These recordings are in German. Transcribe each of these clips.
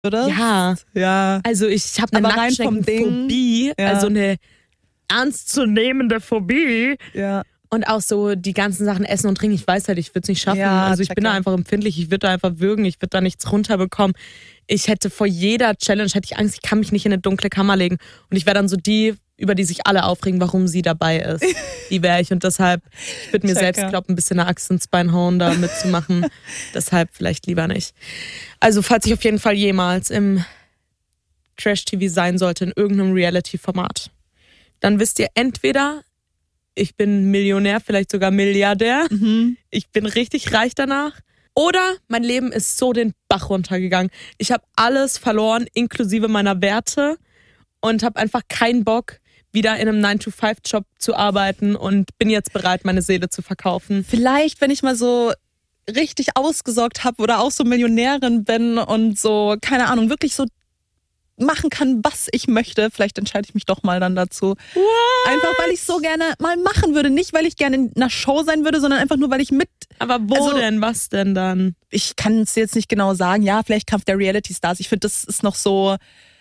würdest. Ja. Also ich habe eine Nacktschneckenphobie, also eine ernstzunehmende Phobie. Ja. Und auch so die ganzen Sachen essen und trinken, ich weiß halt, ich würde es nicht schaffen. Ja, also ich bin da einfach empfindlich, ich würde da einfach würgen, ich würde da nichts runterbekommen. Ich hätte vor jeder Challenge hätte ich Angst, ich kann mich nicht in eine dunkle Kammer legen. Und ich wäre dann so die, über die sich alle aufregen, warum sie dabei ist. Die wäre ich. Und deshalb, ich würde mir selbst, glaube ein bisschen eine Axt ins Bein hauen, da mitzumachen. Deshalb vielleicht lieber nicht. Also falls ich auf jeden Fall jemals im Trash-TV sein sollte, in irgendeinem Reality-Format, dann wisst ihr entweder, ich bin Millionär, vielleicht sogar Milliardär. Ich bin richtig reich danach. Oder mein Leben ist so den Bach runtergegangen. Ich habe alles verloren, inklusive meiner Werte. Und habe einfach keinen Bock, wieder in einem 9-to-5-Job zu arbeiten. Und bin jetzt bereit, meine Seele zu verkaufen. Vielleicht, wenn ich mal so richtig ausgesorgt habe oder auch so Millionärin bin und so, keine Ahnung, wirklich so machen kann, was ich möchte. Vielleicht entscheide ich mich doch mal dann dazu. What? Einfach, weil ich so gerne mal machen würde. Nicht, weil ich gerne in einer Show sein würde, sondern einfach nur, weil ich mit... Aber wo denn? Was denn dann? Ich kann es jetzt nicht genau sagen. Ja, vielleicht Kampf der Reality Stars. Ich finde, das ist noch so...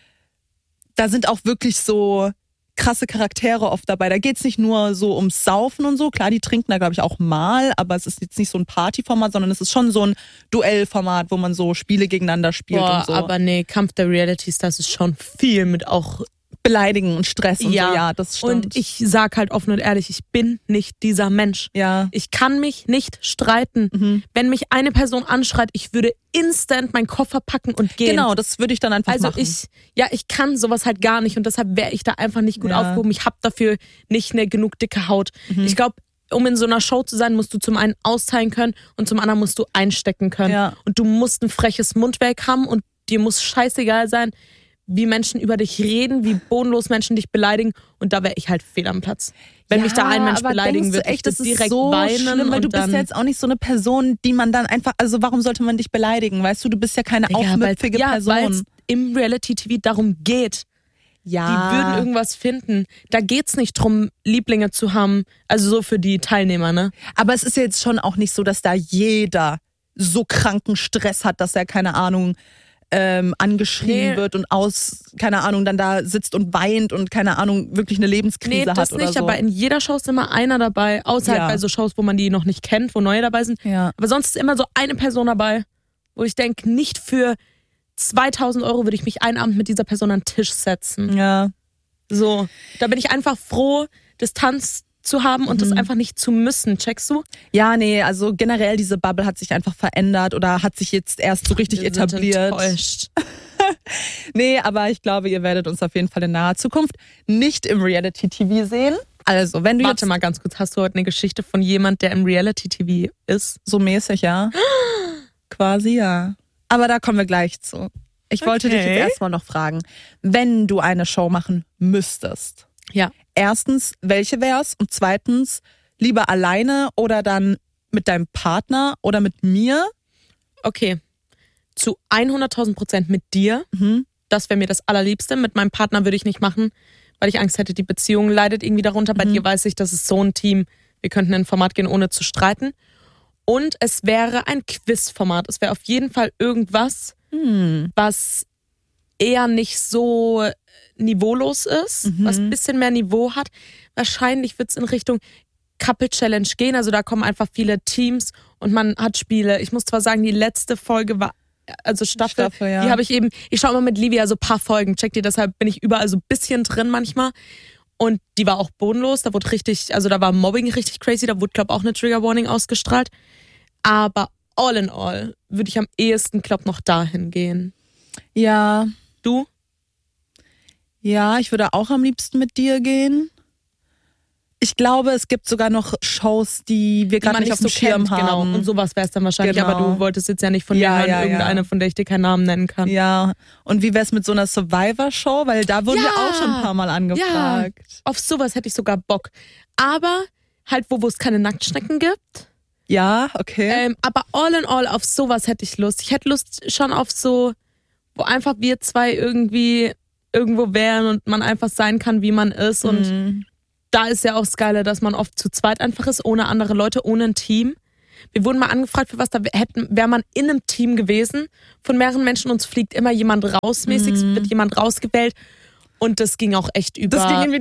Da sind auch wirklich so krasse Charaktere oft dabei. Da geht's nicht nur so ums Saufen und so. Klar, die trinken da, glaube ich, auch mal. Aber es ist jetzt nicht so ein Partyformat, sondern es ist schon so ein Duellformat, wo man so Spiele gegeneinander spielt und so. Aber nee, Kampf der Reality Stars ist schon viel mit auch Beleidigen und Stress und so. Ja, das stimmt. Und ich sag halt offen und ehrlich, ich bin nicht dieser Mensch. Ja. Ich kann mich nicht streiten. Wenn mich eine Person anschreit, ich würde instant meinen Koffer packen und gehen. Genau, das würde ich dann einfach machen. Also ich kann sowas halt gar nicht und deshalb wäre ich da einfach nicht gut aufgehoben. Ich habe dafür nicht eine genug dicke Haut. Ich glaube, um in so einer Show zu sein, musst du zum einen austeilen können und zum anderen musst du einstecken können. Ja. Und du musst ein freches Mundwerk haben und dir muss scheißegal sein, wie Menschen über dich reden, wie bodenlos Menschen dich beleidigen. Und da wäre ich halt fehl am Platz. Wenn mich da ein Mensch beleidigen würde, ich würde direkt so weinen. Schlimm, weil du bist ja jetzt auch nicht so eine Person, die man dann einfach, also warum sollte man dich beleidigen? Weißt du, du bist ja keine aufmüpfige Person. Weil es im Reality-TV darum geht. Ja. Die würden irgendwas finden. Da geht's nicht drum, Lieblinge zu haben. Also so für die Teilnehmer, ne? Aber es ist ja jetzt schon auch nicht so, dass da jeder so kranken Stress hat, dass er, keine Ahnung, angeschrien wird und keine Ahnung, dann da sitzt und weint und keine Ahnung, wirklich eine Lebenskrise hat oder so. Nee, das nicht, aber in jeder Show ist immer einer dabei, außer halt bei so Shows, wo man die noch nicht kennt, wo neue dabei sind. Ja. Aber sonst ist immer so eine Person dabei, wo ich denke, nicht für 2.000 € würde ich mich einen Abend mit dieser Person an den Tisch setzen. Ja. So, da bin ich einfach froh, Distanz zu haben und das einfach nicht zu müssen, checkst du? Ja, nee, also generell diese Bubble hat sich einfach verändert oder hat sich jetzt erst so richtig etabliert. Enttäuscht. Nee, aber ich glaube, ihr werdet uns auf jeden Fall in naher Zukunft nicht im Reality-TV sehen. Also, wenn du Warte mal ganz kurz, hast du heute eine Geschichte von jemand, der im Reality-TV ist? So mäßig, ja. Quasi, ja. Aber da kommen wir gleich zu. Ich wollte dich jetzt erstmal noch fragen, wenn du eine Show machen müsstest. Ja. Erstens, welche wär's? Und zweitens, lieber alleine oder dann mit deinem Partner oder mit mir? Okay, zu 100.000% mit dir. Das wäre mir das Allerliebste. Mit meinem Partner würde ich nicht machen, weil ich Angst hätte, die Beziehung leidet irgendwie darunter. Bei dir weiß ich, das ist so ein Team, wir könnten in ein Format gehen, ohne zu streiten. Und es wäre ein Quizformat. Es wäre auf jeden Fall irgendwas, was eher nicht so niveaulos ist, was ein bisschen mehr Niveau hat. Wahrscheinlich wird es in Richtung Couple Challenge gehen. Also da kommen einfach viele Teams und man hat Spiele. Ich muss zwar sagen, die letzte Folge war, also Staffel ja. Die habe ich eben, ich schaue immer mit Livia so ein paar Folgen, checkt ihr, deshalb bin ich überall so ein bisschen drin manchmal. Und die war auch bodenlos, da wurde richtig, also da war Mobbing richtig crazy, da wurde, glaube ich, auch eine Trigger Warning ausgestrahlt. Aber all in all würde ich am ehesten, glaube ich, noch dahin gehen. Ja. Du? Ja, ich würde auch am liebsten mit dir gehen. Ich glaube, es gibt sogar noch Shows, die wir gerade nicht auf dem Schirm haben. Genau. Und sowas wäre es dann wahrscheinlich. Genau. Aber du wolltest jetzt ja nicht von mir hören, irgendeine, von der ich dir keinen Namen nennen kann. Ja. Und wie wär's mit so einer Survivor-Show? Weil da wurden wir auch schon ein paar Mal angefragt. Ja. Auf sowas hätte ich sogar Bock. Aber halt, wo es keine Nacktschnecken gibt. Ja, okay. Aber all in all, auf sowas hätte ich Lust. Ich hätte Lust schon auf so, wo einfach wir zwei irgendwie irgendwo wären und man einfach sein kann, wie man ist. Und da ist ja auch das Geile, dass man oft zu zweit einfach ist, ohne andere Leute, ohne ein Team. Wir wurden mal angefragt, für was, da wäre man in einem Team gewesen von mehreren Menschen. Uns fliegt immer jemand raus, mäßig, wird jemand rausgewählt. Und das ging auch echt über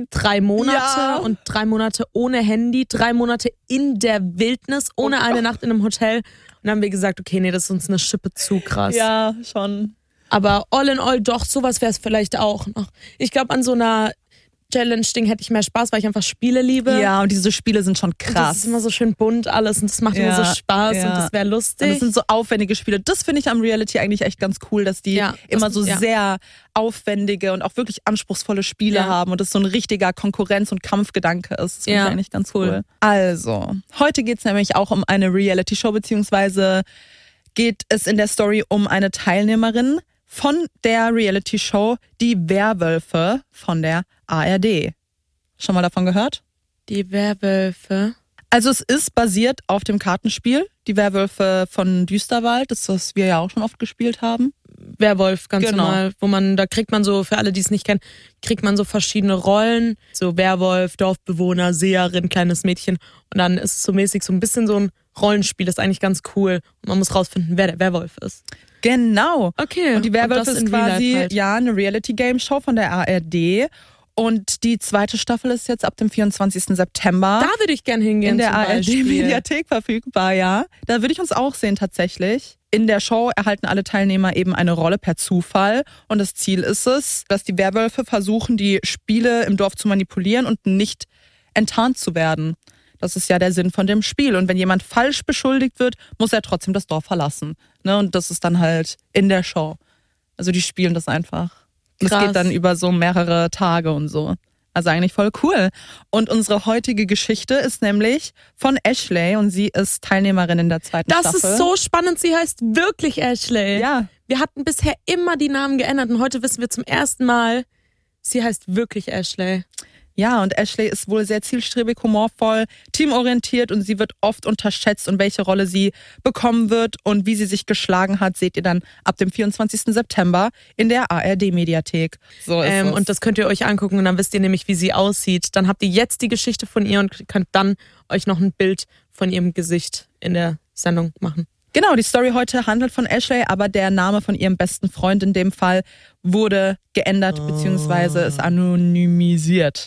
3 Monate und 3 Monate ohne Handy, 3 Monate in der Wildnis, ohne eine Nacht in einem Hotel. Und dann haben wir gesagt, okay, nee, das ist uns eine Schippe zu krass. Ja, schon. Aber all in all doch, sowas wäre es vielleicht auch noch. Ich glaube, an so einer Challenge-Ding hätte ich mehr Spaß, weil ich einfach Spiele liebe. Ja, und diese Spiele sind schon krass. Und das ist immer so schön bunt alles und das macht immer so Spaß und das wäre lustig. Und das sind so aufwendige Spiele. Das finde ich am Reality eigentlich echt ganz cool, dass die immer so sehr aufwendige und auch wirklich anspruchsvolle Spiele haben und das so ein richtiger Konkurrenz- und Kampfgedanke ist. Das finde ich eigentlich ganz cool. Also, heute geht es nämlich auch um eine Reality-Show, beziehungsweise geht es in der Story um eine Teilnehmerin von der Reality-Show Die Werwölfe von der ARD. Schon mal davon gehört? Die Werwölfe. Also es ist basiert auf dem Kartenspiel Die Werwölfe von Düsterwald, das was wir ja auch schon oft gespielt haben. Werwolf, ganz normal. Da kriegt man so, für alle, die es nicht kennen, kriegt man so verschiedene Rollen. So Werwolf, Dorfbewohner, Seherin, kleines Mädchen. Und dann ist es so mäßig so ein bisschen so ein Rollenspiel, das ist eigentlich ganz cool. Und man muss rausfinden, wer der Werwolf ist. Genau. Okay. Und die Werwölfe ist quasi eine Reality-Game-Show von der ARD. Und die zweite Staffel ist jetzt ab dem 24. September. Da würde ich gern hingehen. In der ARD-Mediathek verfügbar, ja. Da würde ich uns auch sehen tatsächlich. In der Show erhalten alle Teilnehmer eben eine Rolle per Zufall. Und das Ziel ist es, dass die Werwölfe versuchen, die Spiele im Dorf zu manipulieren und nicht enttarnt zu werden. Das ist ja der Sinn von dem Spiel. Und wenn jemand falsch beschuldigt wird, muss er trotzdem das Dorf verlassen. Ne? Und das ist dann halt in der Show. Also die spielen das einfach. Und es geht dann über so mehrere Tage und so. Also eigentlich voll cool. Und unsere heutige Geschichte ist nämlich von Ashley und sie ist Teilnehmerin in der zweiten Staffel. Das ist so spannend. Sie heißt wirklich Ashley. Ja. Wir hatten bisher immer die Namen geändert und heute wissen wir zum ersten Mal, sie heißt wirklich Ashley. Ja, und Ashley ist wohl sehr zielstrebig, humorvoll, teamorientiert und sie wird oft unterschätzt und welche Rolle sie bekommen wird und wie sie sich geschlagen hat, seht ihr dann ab dem 24. September in der ARD-Mediathek. So ist es. Und das könnt ihr euch angucken und dann wisst ihr nämlich, wie sie aussieht. Dann habt ihr jetzt die Geschichte von ihr und könnt dann euch noch ein Bild von ihrem Gesicht in der Sendung machen. Genau, die Story heute handelt von Ashley, aber der Name von ihrem besten Freund in dem Fall wurde geändert bzw. ist anonymisiert.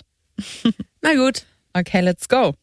Na gut. Okay, let's go.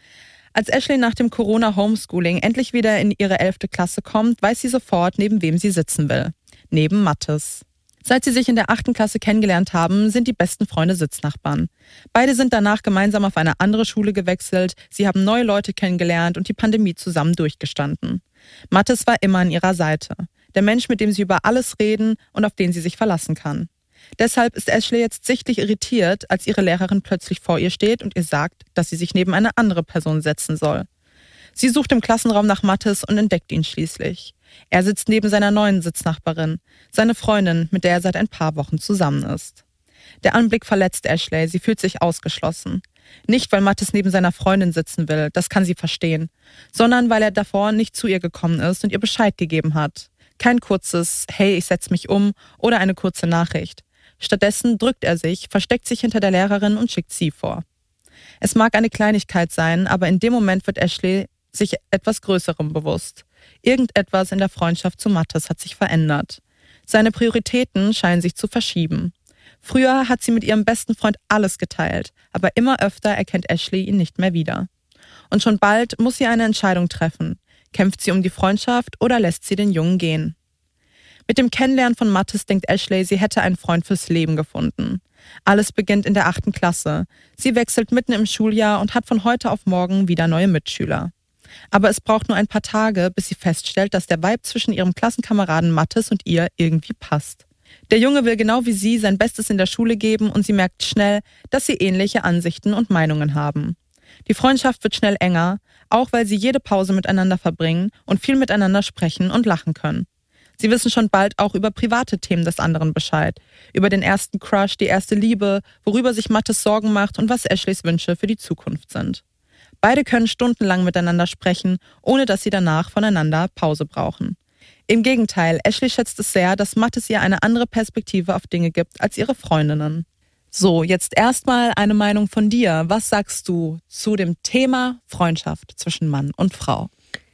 Als Ashley nach dem Corona-Homeschooling endlich wieder in ihre 11. Klasse kommt, weiß sie sofort, neben wem sie sitzen will. Neben Mathis. Seit sie sich in der 8. Klasse kennengelernt haben, sind die besten Freunde Sitznachbarn. Beide sind danach gemeinsam auf eine andere Schule gewechselt, sie haben neue Leute kennengelernt und die Pandemie zusammen durchgestanden. Mathis war immer an ihrer Seite. Der Mensch, mit dem sie über alles reden und auf den sie sich verlassen kann. Deshalb ist Ashley jetzt sichtlich irritiert, als ihre Lehrerin plötzlich vor ihr steht und ihr sagt, dass sie sich neben eine andere Person setzen soll. Sie sucht im Klassenraum nach Mathis und entdeckt ihn schließlich. Er sitzt neben seiner neuen Sitznachbarin, seine Freundin, mit der er seit ein paar Wochen zusammen ist. Der Anblick verletzt Ashley, sie fühlt sich ausgeschlossen. Nicht, weil Mathis neben seiner Freundin sitzen will, das kann sie verstehen, sondern weil er davor nicht zu ihr gekommen ist und ihr Bescheid gegeben hat. Kein kurzes „Hey, ich setz mich um" oder eine kurze Nachricht. Stattdessen drückt er sich, versteckt sich hinter der Lehrerin und schickt sie vor. Es mag eine Kleinigkeit sein, aber in dem Moment wird Ashley sich etwas Größerem bewusst. Irgendetwas in der Freundschaft zu Mathis hat sich verändert. Seine Prioritäten scheinen sich zu verschieben. Früher hat sie mit ihrem besten Freund alles geteilt, aber immer öfter erkennt Ashley ihn nicht mehr wieder. Und schon bald muss sie eine Entscheidung treffen. Kämpft sie um die Freundschaft oder lässt sie den Jungen gehen? Mit dem Kennenlernen von Mathis denkt Ashley, sie hätte einen Freund fürs Leben gefunden. Alles beginnt in der 8. Klasse. Sie wechselt mitten im Schuljahr und hat von heute auf morgen wieder neue Mitschüler. Aber es braucht nur ein paar Tage, bis sie feststellt, dass der Vibe zwischen ihrem Klassenkameraden Mathis und ihr irgendwie passt. Der Junge will genau wie sie sein Bestes in der Schule geben und sie merkt schnell, dass sie ähnliche Ansichten und Meinungen haben. Die Freundschaft wird schnell enger, auch weil sie jede Pause miteinander verbringen und viel miteinander sprechen und lachen können. Sie wissen schon bald auch über private Themen des anderen Bescheid, über den ersten Crush, die erste Liebe, worüber sich Mathis Sorgen macht und was Ashleys Wünsche für die Zukunft sind. Beide können stundenlang miteinander sprechen, ohne dass sie danach voneinander Pause brauchen. Im Gegenteil, Ashley schätzt es sehr, dass Mathis ihr eine andere Perspektive auf Dinge gibt als ihre Freundinnen. So, jetzt erstmal eine Meinung von dir. Was sagst du zu dem Thema Freundschaft zwischen Mann und Frau?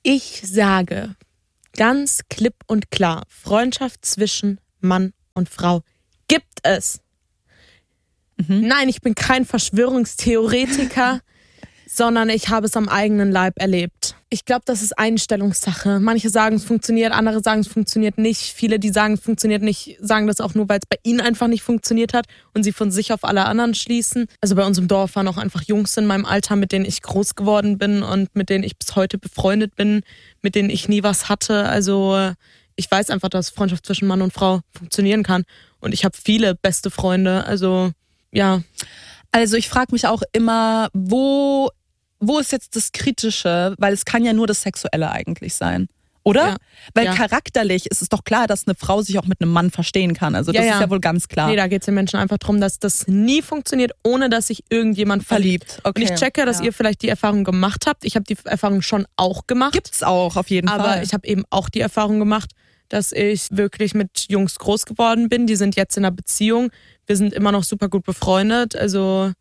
Ich sage ganz klipp und klar, Freundschaft zwischen Mann und Frau gibt es. Nein, ich bin kein Verschwörungstheoretiker, sondern ich habe es am eigenen Leib erlebt. Ich glaube, das ist Einstellungssache. Manche sagen, es funktioniert, andere sagen, es funktioniert nicht. Viele, die sagen, es funktioniert nicht, sagen das auch nur, weil es bei ihnen einfach nicht funktioniert hat und sie von sich auf alle anderen schließen. Also bei uns im Dorf waren auch einfach Jungs in meinem Alter, mit denen ich groß geworden bin und mit denen ich bis heute befreundet bin, mit denen ich nie was hatte. Also ich weiß einfach, dass Freundschaft zwischen Mann und Frau funktionieren kann. Und ich habe viele beste Freunde. Also ja. Also ich frage mich auch immer, wo ist jetzt das Kritische? Weil es kann ja nur das Sexuelle eigentlich sein. Oder? Ja. Weil charakterlich ist es doch klar, dass eine Frau sich auch mit einem Mann verstehen kann. Also das ist ja wohl ganz klar. Nee, da geht es den Menschen einfach darum, dass das nie funktioniert, ohne dass sich irgendjemand verliebt. Okay. Und ich checke, dass ihr vielleicht die Erfahrung gemacht habt. Ich habe die Erfahrung schon auch gemacht. Gibt's auch, auf jeden Fall. Aber ich habe eben auch die Erfahrung gemacht, dass ich wirklich mit Jungs groß geworden bin. Die sind jetzt in einer Beziehung. Wir sind immer noch super gut befreundet. Also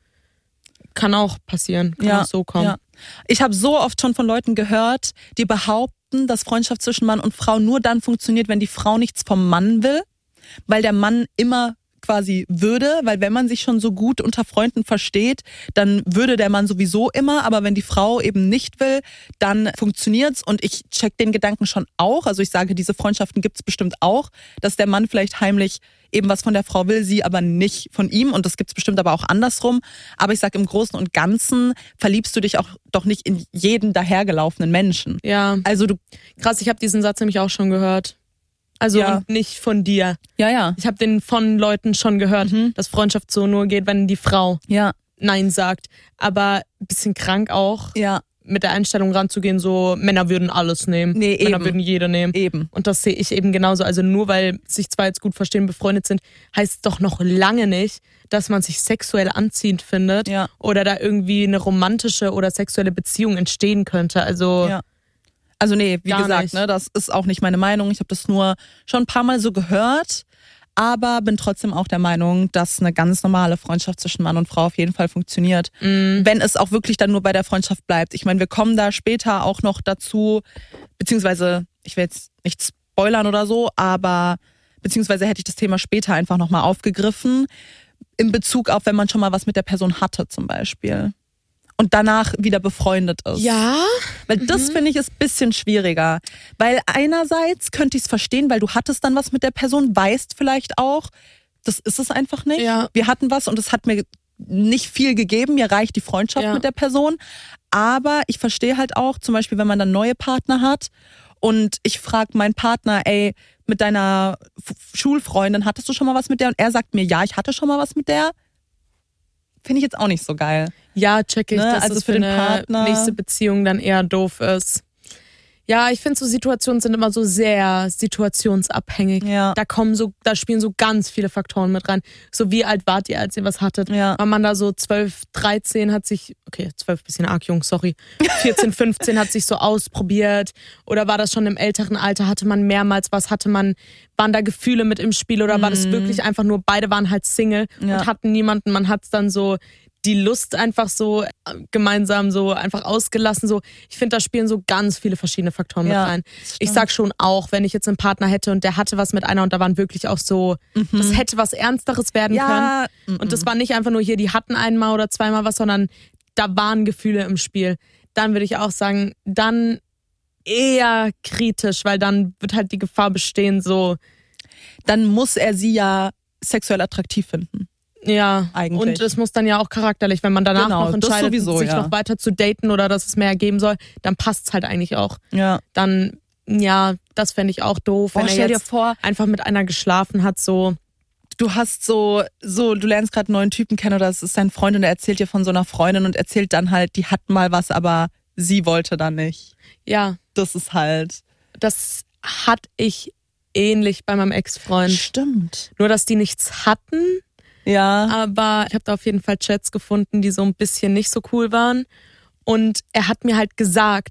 kann auch passieren, kann auch so kommen. Ja. Ich habe so oft schon von Leuten gehört, die behaupten, dass Freundschaft zwischen Mann und Frau nur dann funktioniert, wenn die Frau nichts vom Mann will, weil der Mann immer quasi würde, weil wenn man sich schon so gut unter Freunden versteht, dann würde der Mann sowieso immer, aber wenn die Frau eben nicht will, dann funktioniert's und ich check den Gedanken schon auch, also ich sage, diese Freundschaften gibt's bestimmt auch, dass der Mann vielleicht heimlich eben was von der Frau will, sie aber nicht von ihm und das gibt's bestimmt aber auch andersrum, aber ich sage, im Großen und Ganzen verliebst du dich auch doch nicht in jeden dahergelaufenen Menschen. Ja, also krass, ich habe diesen Satz nämlich auch schon gehört. Also und nicht von dir. Ja. Ich habe den von Leuten schon gehört, dass Freundschaft so nur geht, wenn die Frau Nein sagt. Aber ein bisschen krank auch, mit der Einstellung ranzugehen, so Männer würden alles nehmen. Nee, Männer würden jede nehmen. Eben. Und das sehe ich eben genauso. Also nur weil sich zwei jetzt gut verstehen, befreundet sind, heißt es doch noch lange nicht, dass man sich sexuell anziehend findet oder da irgendwie eine romantische oder sexuelle Beziehung entstehen könnte. Also nee, wie gesagt, nicht. Ne, das ist auch nicht meine Meinung. Ich habe das nur schon ein paar Mal so gehört, aber bin trotzdem auch der Meinung, dass eine ganz normale Freundschaft zwischen Mann und Frau auf jeden Fall funktioniert. Wenn es auch wirklich dann nur bei der Freundschaft bleibt. Ich meine, wir kommen da später auch noch dazu, beziehungsweise, ich will jetzt nicht spoilern oder so, aber beziehungsweise hätte ich das Thema später einfach nochmal aufgegriffen, in Bezug auf, wenn man schon mal was mit der Person hatte zum Beispiel. Und danach wieder befreundet ist. Ja. Weil das finde ich ist ein bisschen schwieriger. Weil einerseits könnte ich es verstehen, weil du hattest dann was mit der Person, weißt vielleicht auch, das ist es einfach nicht. Ja. Wir hatten was und es hat mir nicht viel gegeben, mir reicht die Freundschaft mit der Person. Aber ich verstehe halt auch, zum Beispiel, wenn man dann neue Partner hat und ich frage meinen Partner, ey, mit deiner Schulfreundin, hattest du schon mal was mit der? Und er sagt mir, ja, ich hatte schon mal was mit der. Finde ich jetzt auch nicht so geil. Ja, check ich, dass also es für für den eine Partner nächste Beziehung dann eher doof ist. Ja, ich finde so Situationen sind immer so sehr situationsabhängig. Ja. Da spielen so ganz viele Faktoren mit rein. So wie alt wart ihr, als ihr was hattet? Ja. War man da so 12, 13 hat sich, okay, 12 bisschen arg jung, sorry, 14, 15 hat sich so ausprobiert oder war das schon im älteren Alter, hatte man mehrmals was, waren da Gefühle mit im Spiel oder war das wirklich einfach nur, beide waren halt Single und hatten niemanden, man hat es dann so die Lust einfach so gemeinsam so einfach ausgelassen. So, ich finde, da spielen so ganz viele verschiedene Faktoren mit rein. Ich sag schon auch, wenn ich jetzt einen Partner hätte und der hatte was mit einer und da waren wirklich auch so, das hätte was Ernsteres werden können. Und das war nicht einfach nur hier, die hatten einmal oder zweimal was, sondern da waren Gefühle im Spiel. Dann würde ich auch sagen, dann eher kritisch, weil dann wird halt die Gefahr bestehen, so. Dann muss er sie ja sexuell attraktiv finden. Ja, eigentlich. Und es muss dann ja auch charakterlich, wenn man danach noch entscheidet, sich noch weiter zu daten oder dass es mehr geben soll, dann passt es halt eigentlich auch. Ja. Dann, ja, das fände ich auch doof, wenn er jetzt einfach mit einer geschlafen hat, so. Du hast du lernst gerade einen neuen Typen kennen oder es ist dein Freund und er erzählt dir von so einer Freundin und erzählt dann halt, die hat mal was, aber sie wollte dann nicht. Ja. Das ist halt. Das hatte ich ähnlich bei meinem Ex-Freund. Stimmt. Nur, dass die nichts hatten. Ja. Aber ich habe da auf jeden Fall Chats gefunden, die so ein bisschen nicht so cool waren. Und er hat mir halt gesagt,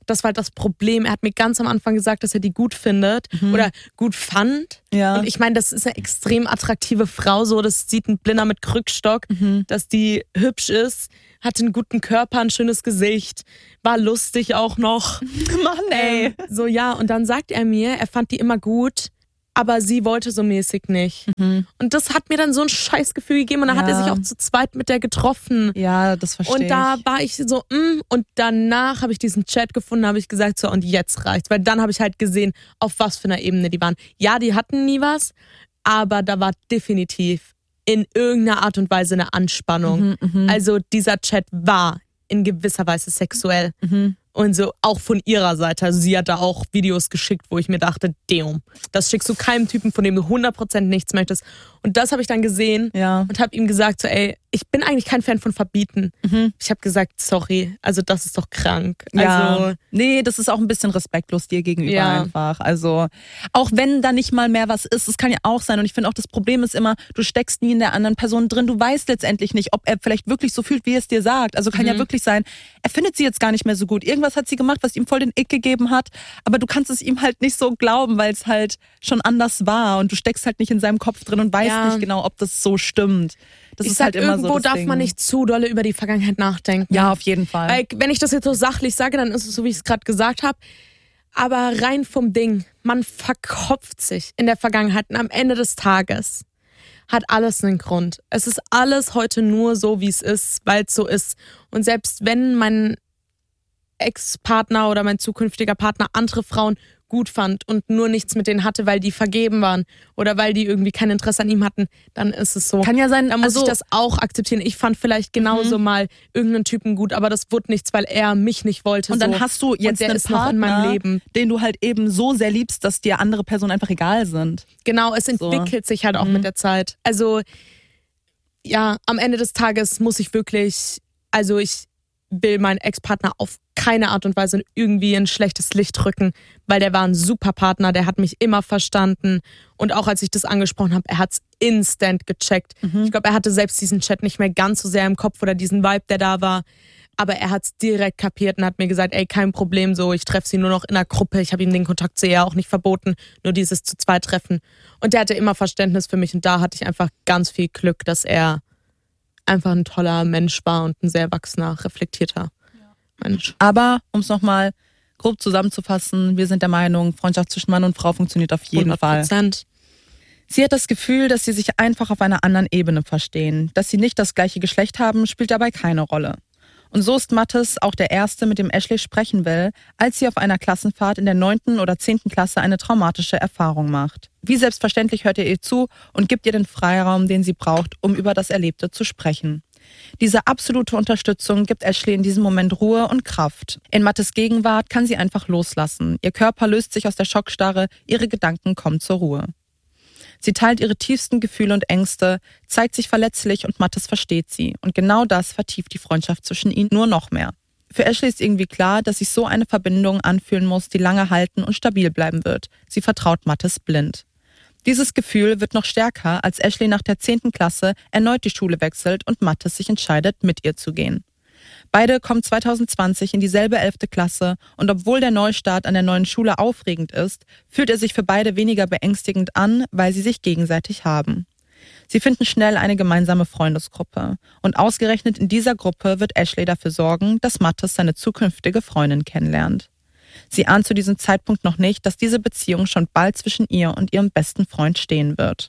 das war halt das Problem. Er hat mir ganz am Anfang gesagt, dass er die gut findet oder gut fand. Ja. Und ich meine, das ist eine extrem attraktive Frau, so, das sieht ein Blinder mit Krückstock, dass die hübsch ist, hatte einen guten Körper, ein schönes Gesicht, war lustig auch noch. Mann, ey. So, ja, und dann sagt er mir, er fand die immer gut, aber sie wollte so mäßig nicht. Und das hat mir dann so ein Scheißgefühl gegeben und dann hat er sich auch zu zweit mit der getroffen. Ja, das verstehe ich. Und da war ich so, und danach habe ich diesen Chat gefunden, habe ich gesagt, so, und jetzt reicht's. Weil dann habe ich halt gesehen, auf was für einer Ebene die waren. Ja, die hatten nie was, aber da war definitiv in irgendeiner Art und Weise eine Anspannung. Also dieser Chat war in gewisser Weise sexuell. Und so auch von ihrer Seite. Also sie hat da auch Videos geschickt, wo ich mir dachte, damn, das schickst du keinem Typen, von dem du 100% nichts möchtest. Und das habe ich dann gesehen und habe ihm gesagt, so, ey, ich bin eigentlich kein Fan von Verbieten. Ich habe gesagt, sorry, also das ist doch krank. Also, nee, das ist auch ein bisschen respektlos dir gegenüber einfach. Also auch wenn da nicht mal mehr was ist, das kann ja auch sein. Und ich finde auch, das Problem ist immer, du steckst nie in der anderen Person drin. Du weißt letztendlich nicht, ob er vielleicht wirklich so fühlt, wie er es dir sagt. Also kann ja wirklich sein, er findet sie jetzt gar nicht mehr so gut. Irgendwas hat sie gemacht, was ihm voll den Ick gegeben hat. Aber du kannst es ihm halt nicht so glauben, weil es halt schon anders war. Und du steckst halt nicht in seinem Kopf drin und weißt nicht genau, ob das so stimmt. Das ist halt immer so. Irgendwo darf man nicht zu dolle über die Vergangenheit nachdenken. Ja, auf jeden Fall. Weil, wenn ich das jetzt so sachlich sage, dann ist es so, wie ich es gerade gesagt habe. Aber rein vom Ding, man verkopft sich in der Vergangenheit und am Ende des Tages hat alles einen Grund. Es ist alles heute nur so, wie es ist, weil es so ist. Und selbst wenn mein Ex-Partner oder mein zukünftiger Partner andere Frauen gut fand und nur nichts mit denen hatte, weil die vergeben waren oder weil die irgendwie kein Interesse an ihm hatten, dann ist es so. Kann ja sein, da muss ich das auch akzeptieren. Ich fand vielleicht genauso mal irgendeinen Typen gut, aber das wurde nichts, weil er mich nicht wollte. Und dann hast du jetzt einen Partner, in meinem Leben, den du halt eben so sehr liebst, dass dir andere Personen einfach egal sind. Genau, es entwickelt sich halt auch mit der Zeit. Also ja, am Ende des Tages muss ich wirklich, also ich will meinen Ex-Partner auf keine Art und Weise irgendwie in ein schlechtes Licht rücken, weil der war ein super Partner, der hat mich immer verstanden und auch als ich das angesprochen habe, er hat's instant gecheckt. Ich glaube, er hatte selbst diesen Chat nicht mehr ganz so sehr im Kopf oder diesen Vibe, der da war, aber er hat's direkt kapiert und hat mir gesagt, ey, kein Problem, so, ich treffe sie nur noch in einer Gruppe, ich habe ihm den Kontakt zu ihr auch nicht verboten, nur dieses zu zweit treffen und der hatte immer Verständnis für mich und da hatte ich einfach ganz viel Glück, dass er einfach ein toller Mensch war und ein sehr erwachsener, reflektierter Mensch. Aber, um es nochmal grob zusammenzufassen, wir sind der Meinung, Freundschaft zwischen Mann und Frau funktioniert auf jeden 100%. Fall. Sie hat das Gefühl, dass sie sich einfach auf einer anderen Ebene verstehen. Dass sie nicht das gleiche Geschlecht haben, spielt dabei keine Rolle. Und so ist Mathis auch der Erste, mit dem Ashley sprechen will, als sie auf einer Klassenfahrt in der 9. oder 10. Klasse eine traumatische Erfahrung macht. Wie selbstverständlich hört er ihr zu und gibt ihr den Freiraum, den sie braucht, um über das Erlebte zu sprechen. Diese absolute Unterstützung gibt Ashley in diesem Moment Ruhe und Kraft. In Mathis Gegenwart kann sie einfach loslassen. Ihr Körper löst sich aus der Schockstarre, ihre Gedanken kommen zur Ruhe. Sie teilt ihre tiefsten Gefühle und Ängste, zeigt sich verletzlich und Mathis versteht sie. Und genau das vertieft die Freundschaft zwischen ihnen nur noch mehr. Für Ashley ist irgendwie klar, dass sich so eine Verbindung anfühlen muss, die lange halten und stabil bleiben wird. Sie vertraut Mathis blind. Dieses Gefühl wird noch stärker, als Ashley nach der 10. Klasse erneut die Schule wechselt und Mathis sich entscheidet, mit ihr zu gehen. Beide kommen 2020 in dieselbe 11. Klasse und obwohl der Neustart an der neuen Schule aufregend ist, fühlt er sich für beide weniger beängstigend an, weil sie sich gegenseitig haben. Sie finden schnell eine gemeinsame Freundesgruppe und ausgerechnet in dieser Gruppe wird Ashley dafür sorgen, dass Mathis seine zukünftige Freundin kennenlernt. Sie ahnt zu diesem Zeitpunkt noch nicht, dass diese Beziehung schon bald zwischen ihr und ihrem besten Freund stehen wird.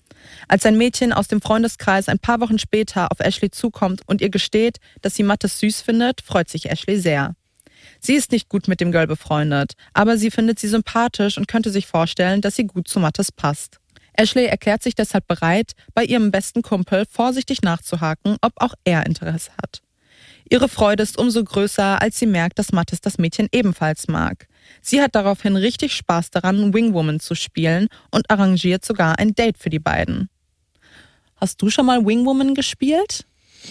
Als ein Mädchen aus dem Freundeskreis ein paar Wochen später auf Ashley zukommt und ihr gesteht, dass sie Mathis süß findet, freut sich Ashley sehr. Sie ist nicht gut mit dem Girl befreundet, aber sie findet sie sympathisch und könnte sich vorstellen, dass sie gut zu Mathis passt. Ashley erklärt sich deshalb bereit, bei ihrem besten Kumpel vorsichtig nachzuhaken, ob auch er Interesse hat. Ihre Freude ist umso größer, als sie merkt, dass Mathis das Mädchen ebenfalls mag. Sie hat daraufhin richtig Spaß daran, Wingwoman zu spielen und arrangiert sogar ein Date für die beiden. Hast du schon mal Wingwoman gespielt?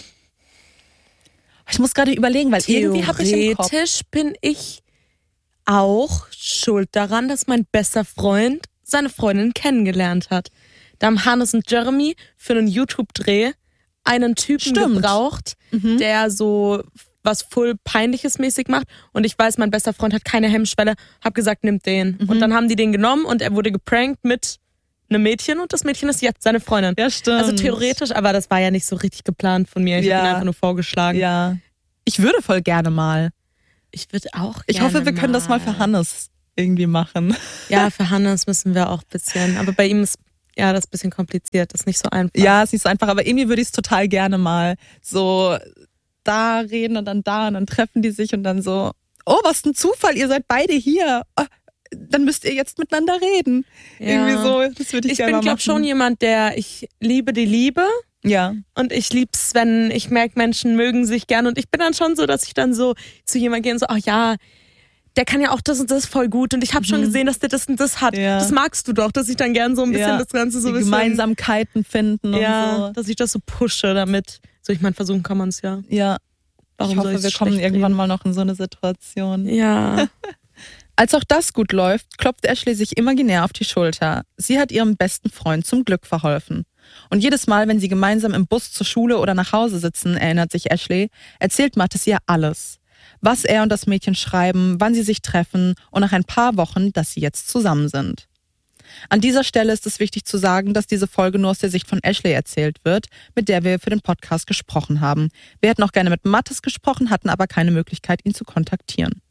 Ich muss gerade überlegen, weil irgendwie habe ich im Kopf. Theoretisch bin ich auch schuld daran, dass mein bester Freund seine Freundin kennengelernt hat. Da haben Hannes und Jeremy für einen YouTube-Dreh einen Typen gebraucht, der so was voll Peinliches mäßig macht und ich weiß, mein bester Freund hat keine Hemmschwelle, hab gesagt, nimm den. Und dann haben die den genommen und er wurde geprankt mit einem Mädchen und das Mädchen ist jetzt seine Freundin. Ja, stimmt. Also theoretisch, aber das war ja nicht so richtig geplant von mir. Ich habe ihn einfach nur vorgeschlagen. Ja. Ich würde voll gerne mal. Ich würde auch gerne Ich hoffe, wir können das mal für Hannes irgendwie machen. Ja, für Hannes müssen wir auch ein bisschen. Aber bei ihm ist das ein bisschen kompliziert. Das ist nicht so einfach. Ja, ist nicht so einfach, aber irgendwie würde ich es total gerne mal so da reden und dann treffen die sich und dann so, oh, was ein Zufall, ihr seid beide hier. Oh, dann müsst ihr jetzt miteinander reden. Ja. Irgendwie so, das würde ich gerne mal machen. Ich bin, glaube schon jemand, ich liebe die Liebe. Ja. Und ich lieb's, wenn ich merke, Menschen mögen sich gern. Und ich bin dann schon so, dass ich dann so zu jemandem gehe und so, ach ja, der kann ja auch das und das voll gut. Und ich habe schon gesehen, dass der das und das hat. Ja. Das magst du doch, dass ich dann gern so ein bisschen das Ganze so ein bisschen... Gemeinsamkeiten finden und so. Dass ich das so pushe damit. So, ich meine, versuchen kann man es ja. Ja. Warum ich hoffe, wir kommen irgendwann mal noch in so eine Situation. Ja. Als auch das gut läuft, klopft Ashley sich imaginär auf die Schulter. Sie hat ihrem besten Freund zum Glück verholfen. Und jedes Mal, wenn sie gemeinsam im Bus zur Schule oder nach Hause sitzen, erinnert sich Ashley, erzählt Mathis ihr alles. Was er und das Mädchen schreiben, wann sie sich treffen und nach ein paar Wochen, dass sie jetzt zusammen sind. An dieser Stelle ist es wichtig zu sagen, dass diese Folge nur aus der Sicht von Ashley erzählt wird, mit der wir für den Podcast gesprochen haben. Wir hätten auch gerne mit Mathis gesprochen, hatten aber keine Möglichkeit, ihn zu kontaktieren.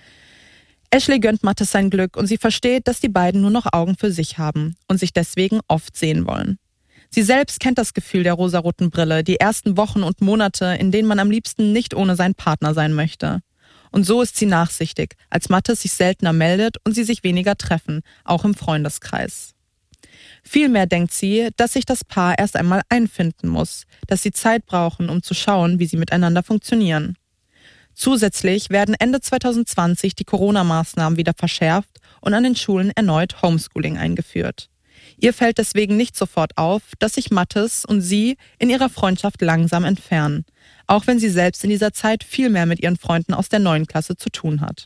Ashley gönnt Mathis sein Glück und sie versteht, dass die beiden nur noch Augen für sich haben und sich deswegen oft sehen wollen. Sie selbst kennt das Gefühl der rosaroten Brille, die ersten Wochen und Monate, in denen man am liebsten nicht ohne seinen Partner sein möchte. Und so ist sie nachsichtig, als Mathis sich seltener meldet und sie sich weniger treffen, auch im Freundeskreis. Vielmehr denkt sie, dass sich das Paar erst einmal einfinden muss, dass sie Zeit brauchen, um zu schauen, wie sie miteinander funktionieren. Zusätzlich werden Ende 2020 die Corona-Maßnahmen wieder verschärft und an den Schulen erneut Homeschooling eingeführt. Ihr fällt deswegen nicht sofort auf, dass sich Mathis und sie in ihrer Freundschaft langsam entfernen, auch wenn sie selbst in dieser Zeit viel mehr mit ihren Freunden aus der 9. Klasse zu tun hat.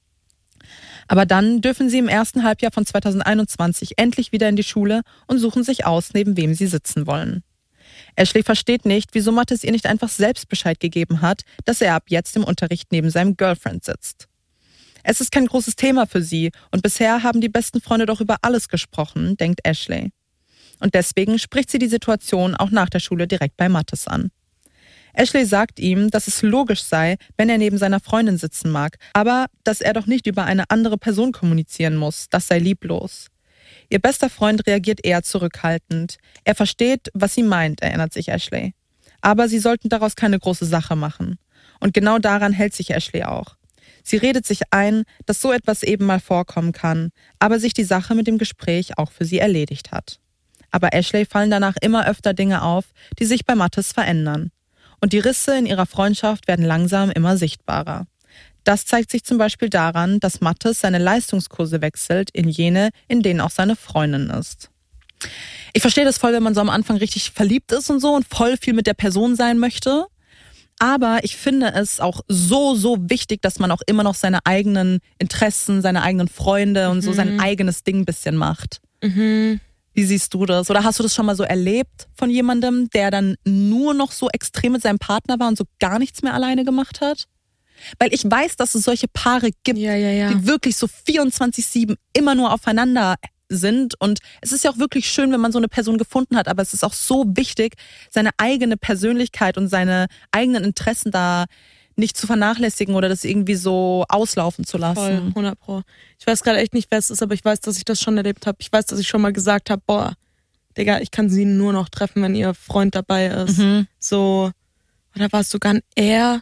Aber dann dürfen sie im ersten Halbjahr von 2021 endlich wieder in die Schule und suchen sich aus, neben wem sie sitzen wollen. Ashley versteht nicht, wieso Mathis ihr nicht einfach selbst Bescheid gegeben hat, dass er ab jetzt im Unterricht neben seinem Girlfriend sitzt. Es ist kein großes Thema für sie und bisher haben die besten Freunde doch über alles gesprochen, denkt Ashley. Und deswegen spricht sie die Situation auch nach der Schule direkt bei Mathis an. Ashley sagt ihm, dass es logisch sei, wenn er neben seiner Freundin sitzen mag, aber dass er doch nicht über eine andere Person kommunizieren muss, das sei lieblos. Ihr bester Freund reagiert eher zurückhaltend. Er versteht, was sie meint, erinnert sich Ashley. Aber sie sollten daraus keine große Sache machen. Und genau daran hält sich Ashley auch. Sie redet sich ein, dass so etwas eben mal vorkommen kann, aber sich die Sache mit dem Gespräch auch für sie erledigt hat. Aber Ashley fallen danach immer öfter Dinge auf, die sich bei Mathis verändern. Und die Risse in ihrer Freundschaft werden langsam immer sichtbarer. Das zeigt sich zum Beispiel daran, dass Mathis seine Leistungskurse wechselt in jene, in denen auch seine Freundin ist. Ich verstehe das voll, wenn man so am Anfang richtig verliebt ist und so und voll viel mit der Person sein möchte. Aber ich finde es auch so wichtig, dass man auch immer noch seine eigenen Interessen, seine eigenen Freunde und so sein eigenes Ding ein bisschen macht. Mhm. Wie siehst du das? Oder hast du das schon mal so erlebt von jemandem, der dann nur noch so extrem mit seinem Partner war und so gar nichts mehr alleine gemacht hat? Weil ich weiß, dass es solche Paare gibt, die wirklich so 24/7 immer nur aufeinander sind. Und es ist ja auch wirklich schön, wenn man so eine Person gefunden hat, aber es ist auch so wichtig, seine eigene Persönlichkeit und seine eigenen Interessen da nicht zu vernachlässigen oder das irgendwie so auslaufen zu lassen. Voll, 100%. Ich weiß gerade echt nicht, wer es ist, aber ich weiß, dass ich das schon erlebt habe. Ich weiß, dass ich schon mal gesagt habe, boah, Digga, ich kann sie nur noch treffen, wenn ihr Freund dabei ist. Mhm. So, oder war es sogar ein Er?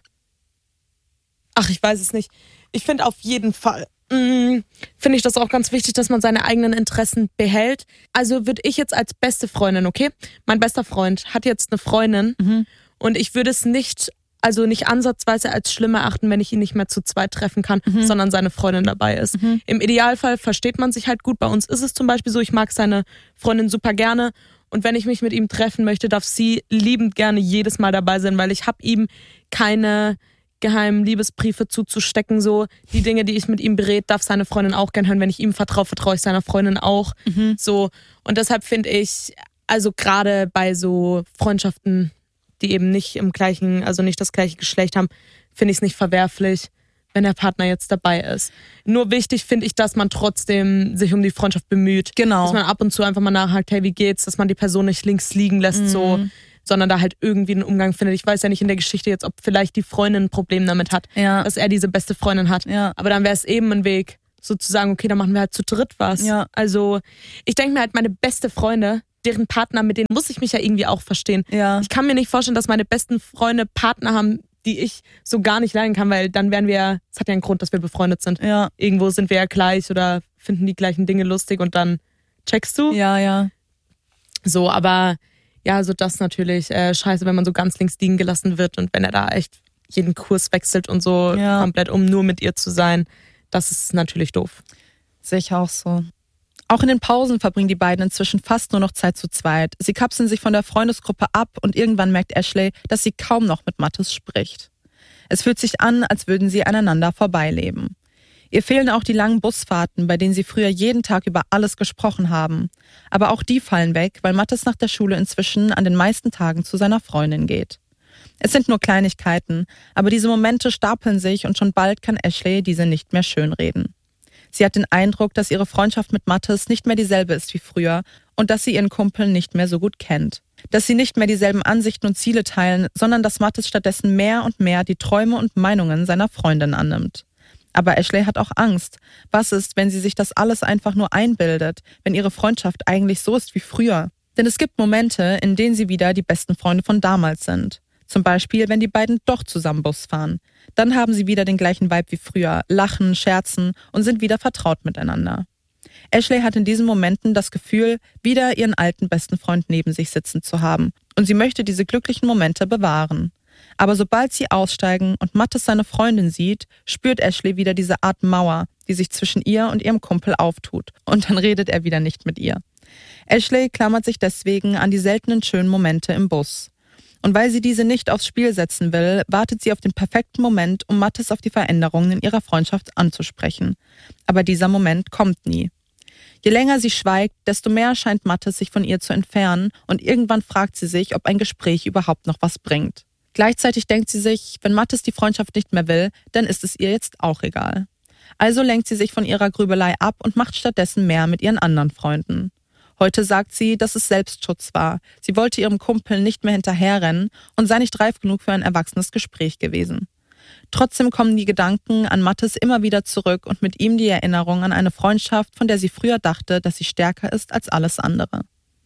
Ach, ich weiß es nicht. Ich finde auf jeden Fall, finde ich das auch ganz wichtig, dass man seine eigenen Interessen behält. Also würde ich jetzt als beste Freundin, okay? Mein bester Freund hat jetzt eine Freundin und ich würde es nicht ansatzweise als schlimm erachten, wenn ich ihn nicht mehr zu zweit treffen kann, sondern seine Freundin dabei ist. Im Idealfall versteht man sich halt gut. Bei uns ist es zum Beispiel so, ich mag seine Freundin super gerne und wenn ich mich mit ihm treffen möchte, darf sie liebend gerne jedes Mal dabei sein, weil ich habe ihm keine geheimen Liebesbriefe zuzustecken, so die Dinge, die ich mit ihm berät, darf seine Freundin auch gern hören. Wenn ich ihm vertraue ich seiner Freundin auch. So, und deshalb finde ich, also gerade bei so Freundschaften, die eben nicht im gleichen, also nicht das gleiche Geschlecht haben, finde ich es nicht verwerflich, wenn der Partner jetzt dabei ist. Nur wichtig finde ich, dass man trotzdem sich um die Freundschaft bemüht. Genau. Dass man ab und zu einfach mal nachhakt, hey, wie geht's? Dass man die Person nicht links liegen lässt, so, sondern da halt irgendwie einen Umgang findet. Ich weiß ja nicht in der Geschichte jetzt, ob vielleicht die Freundin ein Problem damit hat, dass er diese beste Freundin hat. Ja. Aber dann wäre es eben ein Weg, sozusagen, okay, dann machen wir halt zu dritt was. Ja. Also ich denke mir halt, meine beste Freunde, deren Partner, mit denen muss ich mich ja irgendwie auch verstehen. Ja. Ich kann mir nicht vorstellen, dass meine besten Freunde Partner haben, die ich so gar nicht leiden kann, weil dann wären wir, es hat ja einen Grund, dass wir befreundet sind. Ja. Irgendwo sind wir ja gleich oder finden die gleichen Dinge lustig und dann checkst du. Ja. So, aber ja, so das natürlich scheiße, wenn man so ganz links liegen gelassen wird und wenn er da echt jeden Kurs wechselt und so komplett, um nur mit ihr zu sein. Das ist natürlich doof. Sehe ich auch so. Auch in den Pausen verbringen die beiden inzwischen fast nur noch Zeit zu zweit. Sie kapseln sich von der Freundesgruppe ab und irgendwann merkt Ashley, dass sie kaum noch mit Mathis spricht. Es fühlt sich an, als würden sie aneinander vorbeileben. Ihr fehlen auch die langen Busfahrten, bei denen sie früher jeden Tag über alles gesprochen haben. Aber auch die fallen weg, weil Mathis nach der Schule inzwischen an den meisten Tagen zu seiner Freundin geht. Es sind nur Kleinigkeiten, aber diese Momente stapeln sich und schon bald kann Ashley diese nicht mehr schönreden. Sie hat den Eindruck, dass ihre Freundschaft mit Mathis nicht mehr dieselbe ist wie früher und dass sie ihren Kumpel nicht mehr so gut kennt. Dass sie nicht mehr dieselben Ansichten und Ziele teilen, sondern dass Mathis stattdessen mehr und mehr die Träume und Meinungen seiner Freundin annimmt. Aber Ashley hat auch Angst. Was ist, wenn sie sich das alles einfach nur einbildet, wenn ihre Freundschaft eigentlich so ist wie früher? Denn es gibt Momente, in denen sie wieder die besten Freunde von damals sind. Zum Beispiel, wenn die beiden doch zusammen Bus fahren. Dann haben sie wieder den gleichen Vibe wie früher, lachen, scherzen und sind wieder vertraut miteinander. Ashley hat in diesen Momenten das Gefühl, wieder ihren alten besten Freund neben sich sitzen zu haben. Und sie möchte diese glücklichen Momente bewahren. Aber sobald sie aussteigen und Mathis seine Freundin sieht, spürt Ashley wieder diese Art Mauer, die sich zwischen ihr und ihrem Kumpel auftut. Und dann redet er wieder nicht mit ihr. Ashley klammert sich deswegen an die seltenen schönen Momente im Bus. Und weil sie diese nicht aufs Spiel setzen will, wartet sie auf den perfekten Moment, um Mathis auf die Veränderungen in ihrer Freundschaft anzusprechen. Aber dieser Moment kommt nie. Je länger sie schweigt, desto mehr scheint Mathis sich von ihr zu entfernen und irgendwann fragt sie sich, ob ein Gespräch überhaupt noch was bringt. Gleichzeitig denkt sie sich, wenn Mathis die Freundschaft nicht mehr will, dann ist es ihr jetzt auch egal. Also lenkt sie sich von ihrer Grübelei ab und macht stattdessen mehr mit ihren anderen Freunden. Heute sagt sie, dass es Selbstschutz war. Sie wollte ihrem Kumpel nicht mehr hinterherrennen und sei nicht reif genug für ein erwachsenes Gespräch gewesen. Trotzdem kommen die Gedanken an Mathis immer wieder zurück und mit ihm die Erinnerung an eine Freundschaft, von der sie früher dachte, dass sie stärker ist als alles andere.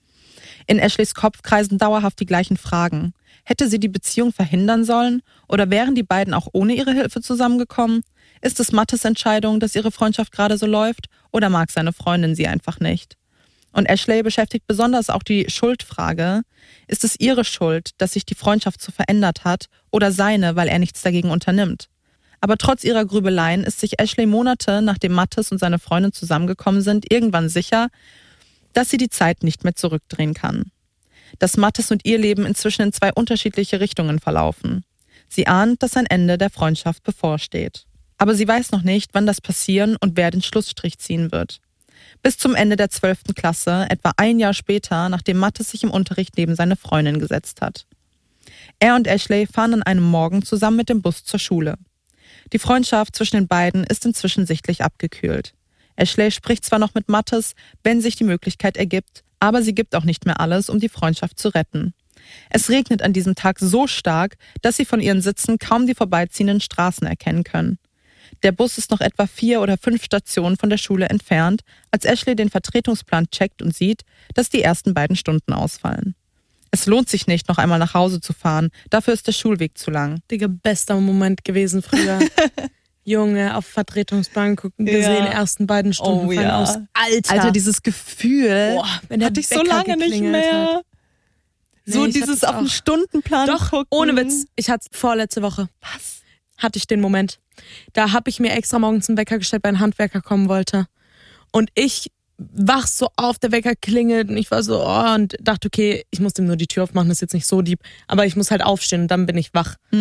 In Ashleys Kopf kreisen dauerhaft die gleichen Fragen. Hätte sie die Beziehung verhindern sollen? Oder wären die beiden auch ohne ihre Hilfe zusammengekommen? Ist es Mathis Entscheidung, dass ihre Freundschaft gerade so läuft? Oder mag seine Freundin sie einfach nicht? Und Ashley beschäftigt besonders auch die Schuldfrage. Ist es ihre Schuld, dass sich die Freundschaft so verändert hat oder seine, weil er nichts dagegen unternimmt? Aber trotz ihrer Grübeleien ist sich Ashley Monate, nachdem Mathis und seine Freundin zusammengekommen sind, irgendwann sicher, dass sie die Zeit nicht mehr zurückdrehen kann. Dass Mathis und ihr Leben inzwischen in zwei unterschiedliche Richtungen verlaufen. Sie ahnt, dass ein Ende der Freundschaft bevorsteht. Aber sie weiß noch nicht, wann das passieren und wer den Schlussstrich ziehen wird. Bis zum Ende der 12. Klasse, etwa ein Jahr später, nachdem Mathis sich im Unterricht neben seine Freundin gesetzt hat. Er und Ashley fahren an einem Morgen zusammen mit dem Bus zur Schule. Die Freundschaft zwischen den beiden ist inzwischen sichtlich abgekühlt. Ashley spricht zwar noch mit Mathis, wenn sich die Möglichkeit ergibt, aber sie gibt auch nicht mehr alles, um die Freundschaft zu retten. Es regnet an diesem Tag so stark, dass sie von ihren Sitzen kaum die vorbeiziehenden Straßen erkennen können. Der Bus ist noch etwa 4 oder 5 Stationen von der Schule entfernt, als Ashley den Vertretungsplan checkt und sieht, dass die ersten beiden Stunden ausfallen. Es lohnt sich nicht, noch einmal nach Hause zu fahren, dafür ist der Schulweg zu lang. Digga, bester Moment gewesen früher. Junge, auf Vertretungsplan gucken, gesehen, ersten beiden Stunden fallen aus. Alter, dieses Gefühl wenn hatte ich so lange nicht mehr. Hat. So dieses auf den Stundenplan gucken. Ohne Witz, ich hatte es vorletzte Woche. Was? Hatte ich den Moment. Da habe ich mir extra morgens einen Wecker gestellt, weil ein Handwerker kommen wollte. Und ich wach so auf, der Wecker klingelt und ich war so, und dachte, okay, ich muss dem nur die Tür aufmachen, das ist jetzt nicht so deep, aber ich muss halt aufstehen und dann bin ich wach.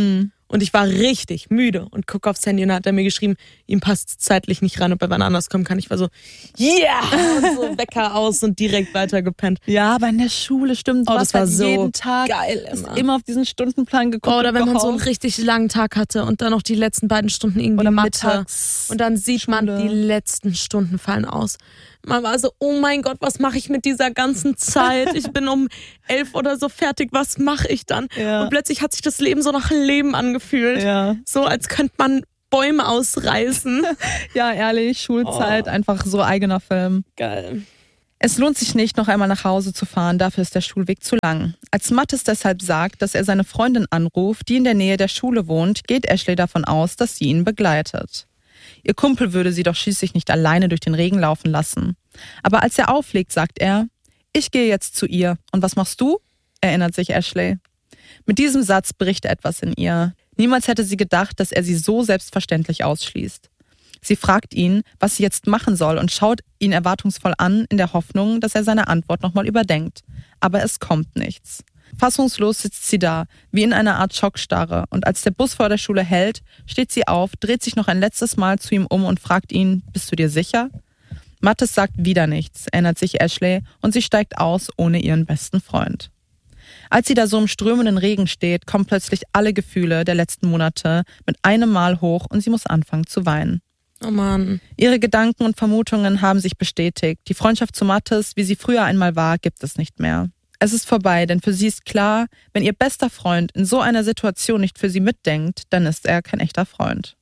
Und ich war richtig müde und gucke aufs Handy und hat er mir geschrieben, ihm passt zeitlich nicht rein, ob er wann anders kommen kann. Ich war so, yeah! Und so Wecker aus und direkt weiter gepennt. Ja, aber in der Schule stimmt, das war so jeden Tag geil immer auf diesen Stundenplan geguckt. Oder wenn man so einen richtig langen Tag hatte und dann noch die letzten beiden Stunden irgendwie oder Mitte. mittags. Und dann sieht man, die letzten Stunden fallen aus. Man war so, oh mein Gott, was mache ich mit dieser ganzen Zeit? Ich bin um 11 oder so fertig, was mache ich dann? Ja. Und plötzlich hat sich das Leben so nach Leben angefühlt. Ja. So, als könnte man Bäume ausreißen. Ja, ehrlich, Schulzeit, einfach so eigener Film. Geil. Es lohnt sich nicht, noch einmal nach Hause zu fahren, dafür ist der Schulweg zu lang. Als Mathis deshalb sagt, dass er seine Freundin anruft, die in der Nähe der Schule wohnt, geht Ashley davon aus, dass sie ihn begleitet. Ihr Kumpel würde sie doch schließlich nicht alleine durch den Regen laufen lassen. Aber als er auflegt, sagt er, ich gehe jetzt zu ihr. Und was machst du? Erinnert sich Ashley. Mit diesem Satz bricht etwas in ihr. Niemals hätte sie gedacht, dass er sie so selbstverständlich ausschließt. Sie fragt ihn, was sie jetzt machen soll und schaut ihn erwartungsvoll an, in der Hoffnung, dass er seine Antwort nochmal überdenkt. Aber es kommt nichts. Fassungslos sitzt sie da, wie in einer Art Schockstarre, und als der Bus vor der Schule hält, steht sie auf, dreht sich noch ein letztes Mal zu ihm um und fragt ihn, bist du dir sicher? Mathis sagt wieder nichts, erinnert sich Ashley, und sie steigt aus ohne ihren besten Freund. Als sie da so im strömenden Regen steht, kommen plötzlich alle Gefühle der letzten Monate mit einem Mal hoch und sie muss anfangen zu weinen. Oh Mann. Ihre Gedanken und Vermutungen haben sich bestätigt. Die Freundschaft zu Mathis, wie sie früher einmal war, gibt es nicht mehr. Es ist vorbei, denn für sie ist klar, wenn ihr bester Freund in so einer Situation nicht für sie mitdenkt, dann ist er kein echter Freund.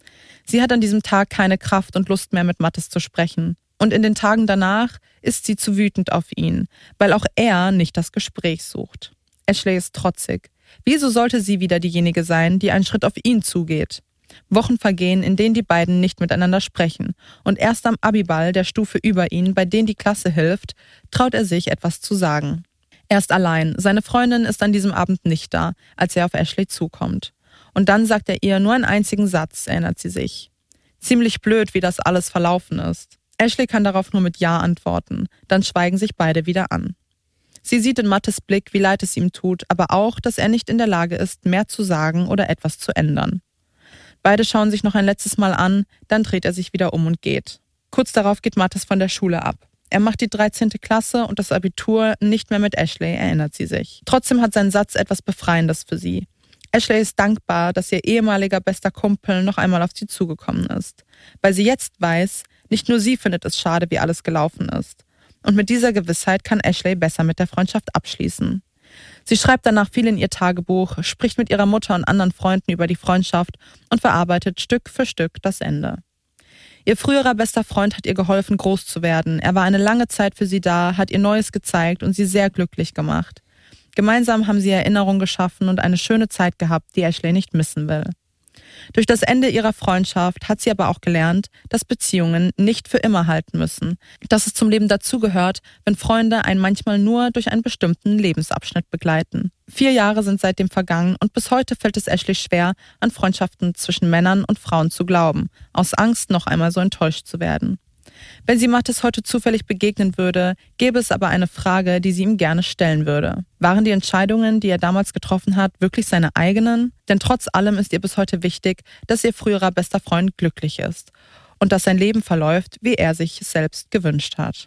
Sie hat an diesem Tag keine Kraft und Lust mehr, mit Mathis zu sprechen. Und in den Tagen danach ist sie zu wütend auf ihn, weil auch er nicht das Gespräch sucht. Ashley ist trotzig. Wieso sollte sie wieder diejenige sein, die einen Schritt auf ihn zugeht? Wochen vergehen, in denen die beiden nicht miteinander sprechen. Und erst am Abiball, der Stufe über ihn, bei denen die Klasse hilft, traut er sich, etwas zu sagen. Er ist allein. Seine Freundin ist an diesem Abend nicht da, als er auf Ashley zukommt. Und dann sagt er ihr nur einen einzigen Satz, erinnert sie sich. Ziemlich blöd, wie das alles verlaufen ist. Ashley kann darauf nur mit Ja antworten. Dann schweigen sich beide wieder an. Sie sieht in Mathis Blick, wie leid es ihm tut, aber auch, dass er nicht in der Lage ist, mehr zu sagen oder etwas zu ändern. Beide schauen sich noch ein letztes Mal an, dann dreht er sich wieder um und geht. Kurz darauf geht Mathis von der Schule ab. Er macht die 13. Klasse und das Abitur nicht mehr mit Ashley, erinnert sie sich. Trotzdem hat sein Satz etwas Befreiendes für sie. Ashley ist dankbar, dass ihr ehemaliger bester Kumpel noch einmal auf sie zugekommen ist. Weil sie jetzt weiß, nicht nur sie findet es schade, wie alles gelaufen ist. Und mit dieser Gewissheit kann Ashley besser mit der Freundschaft abschließen. Sie schreibt danach viel in ihr Tagebuch, spricht mit ihrer Mutter und anderen Freunden über die Freundschaft und verarbeitet Stück für Stück das Ende. Ihr früherer bester Freund hat ihr geholfen, groß zu werden. Er war eine lange Zeit für sie da, hat ihr Neues gezeigt und sie sehr glücklich gemacht. Gemeinsam haben sie Erinnerungen geschaffen und eine schöne Zeit gehabt, die Ashley nicht missen will. Durch das Ende ihrer Freundschaft hat sie aber auch gelernt, dass Beziehungen nicht für immer halten müssen. Dass es zum Leben dazugehört, wenn Freunde einen manchmal nur durch einen bestimmten Lebensabschnitt begleiten. 4 Jahre sind seitdem vergangen und bis heute fällt es Ashley schwer, an Freundschaften zwischen Männern und Frauen zu glauben, aus Angst, noch einmal so enttäuscht zu werden. Wenn sie Mathis heute zufällig begegnen würde, gäbe es aber eine Frage, die sie ihm gerne stellen würde. Waren die Entscheidungen, die er damals getroffen hat, wirklich seine eigenen? Denn trotz allem ist ihr bis heute wichtig, dass ihr früherer bester Freund glücklich ist und dass sein Leben verläuft, wie er sich selbst gewünscht hat.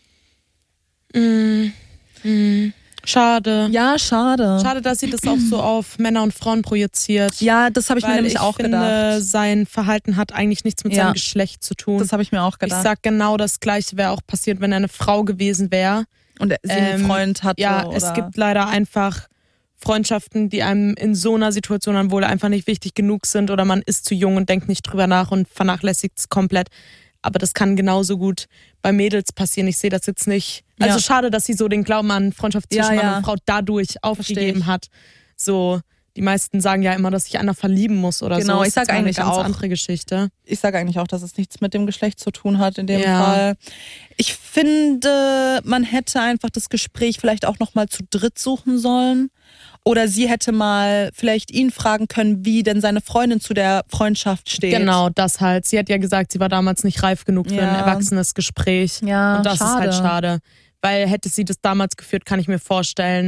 Schade. Ja, schade. Schade, dass sie das auch so auf Männer und Frauen projiziert. Ja, das habe ich mir nämlich auch gedacht. Ich finde, sein Verhalten hat eigentlich nichts mit seinem Geschlecht zu tun. Das habe ich mir auch gedacht. Ich sag genau das Gleiche wäre auch passiert, wenn er eine Frau gewesen wäre. Und sie einen Freund hatte. Ja, oder? Es gibt leider einfach Freundschaften, die einem in so einer Situation dann wohl einfach nicht wichtig genug sind oder man ist zu jung und denkt nicht drüber nach und vernachlässigt es komplett. Aber das kann genauso gut bei Mädels passieren. Ich sehe das jetzt nicht. Also schade, dass sie so den Glauben an Freundschaft zwischen Mann und Frau dadurch aufgegeben hat. So, die meisten sagen ja immer, dass sich einer verlieben muss oder so. Genau, ich sage eigentlich eine ganz auch. andere Geschichte. Ich sage eigentlich auch, dass es nichts mit dem Geschlecht zu tun hat in dem Fall. Ich finde, man hätte einfach das Gespräch vielleicht auch nochmal zu dritt suchen sollen. Oder sie hätte mal vielleicht ihn fragen können, wie denn seine Freundin zu der Freundschaft steht. Genau, das halt. Sie hat ja gesagt, sie war damals nicht reif genug für ein erwachsenes Gespräch. Ja, und das schade. ist halt schade. Weil hätte sie das damals geführt, kann ich mir vorstellen,